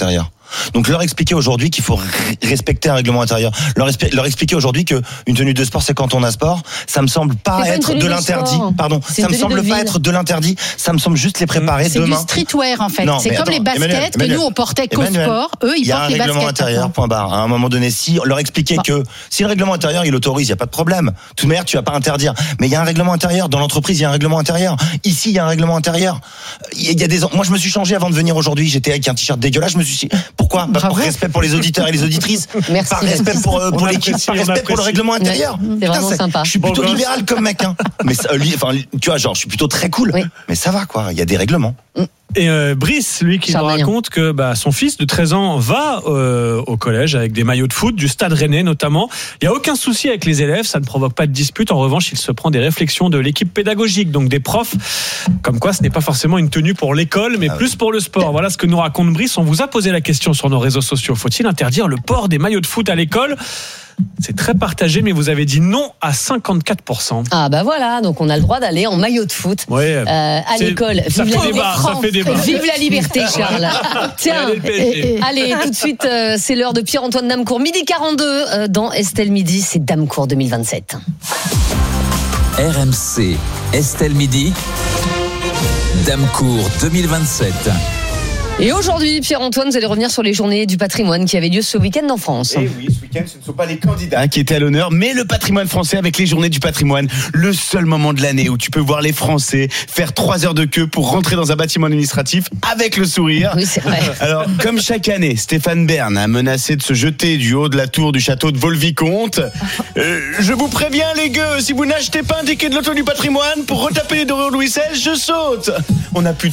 Donc leur expliquer aujourd'hui qu'il faut respecter un règlement intérieur, leur expliquer aujourd'hui que une tenue de sport c'est quand on a sport, ça me semble pas être de l'interdit. Pardon, ça me semble pas être de l'interdit, ça me semble juste les préparer demain. C'est du streetwear en fait. C'est comme les baskets que nous on portait qu'au sport, eux ils portent les baskets. Il y a un règlement intérieur, point barre. À un moment donné, si leur expliquer que si le règlement intérieur il autorise, il y a pas de problème. De toute manière, tu vas pas interdire, mais il y a un règlement intérieur dans l'entreprise, il y a un règlement intérieur. Ici, il y a un règlement intérieur. Il y a moi je me suis changé avant de venir aujourd'hui, j'étais avec un t-shirt dégueulasse, je me suis dit pourquoi ? Par respect pour les auditeurs et les auditrices. Merci, par respect pour l'équipe, par respect pour le règlement intérieur. C'est vraiment sympa. Je suis plutôt libéral comme mec, hein. Mais tu vois, genre, je suis plutôt très cool. Oui. Mais ça va, quoi. Il y a des règlements. Et Brice, lui, qui nous raconte que son fils de 13 ans va au collège avec des maillots de foot, du Stade Rennais notamment. Il n'y a aucun souci avec les élèves, ça ne provoque pas de dispute. En revanche, il se prend des réflexions de l'équipe pédagogique, donc des profs, comme quoi ce n'est pas forcément une tenue pour l'école, mais plus pour le sport. Voilà ce que nous raconte Brice. On vous a posé la question sur nos réseaux sociaux. Faut-il interdire le port des maillots de foot à l'école ? C'est très partagé, mais vous avez dit non à 54%. Ah bah voilà, donc on a le droit d'aller en maillot de foot à l'école. Vive ça fait débat. Vive la liberté, Charles. Tiens, allez, tout de suite, c'est l'heure de Pierre-Antoine Damecourt. 12h42 dans Estelle Midi, c'est Damecourt 2027. RMC, Estelle Midi, Damecourt 2027. Et aujourd'hui, Pierre-Antoine, vous allez revenir sur les journées du patrimoine qui avaient lieu ce week-end en France. Et oui, ce week-end, ce ne sont pas les candidats qui étaient à l'honneur, mais le patrimoine français avec les journées du patrimoine. Le seul moment de l'année où tu peux voir les Français faire 3 heures de queue pour rentrer dans un bâtiment administratif avec le sourire. Oui, c'est vrai. Alors, comme chaque année, Stéphane Bern a menacé de se jeter du haut de la tour du château de Vaux-le-Vicomte. Je vous préviens, les gueux, si vous n'achetez pas un ticket de loto du patrimoine pour retaper les dorures Louis XVI, je saute. On n'a plus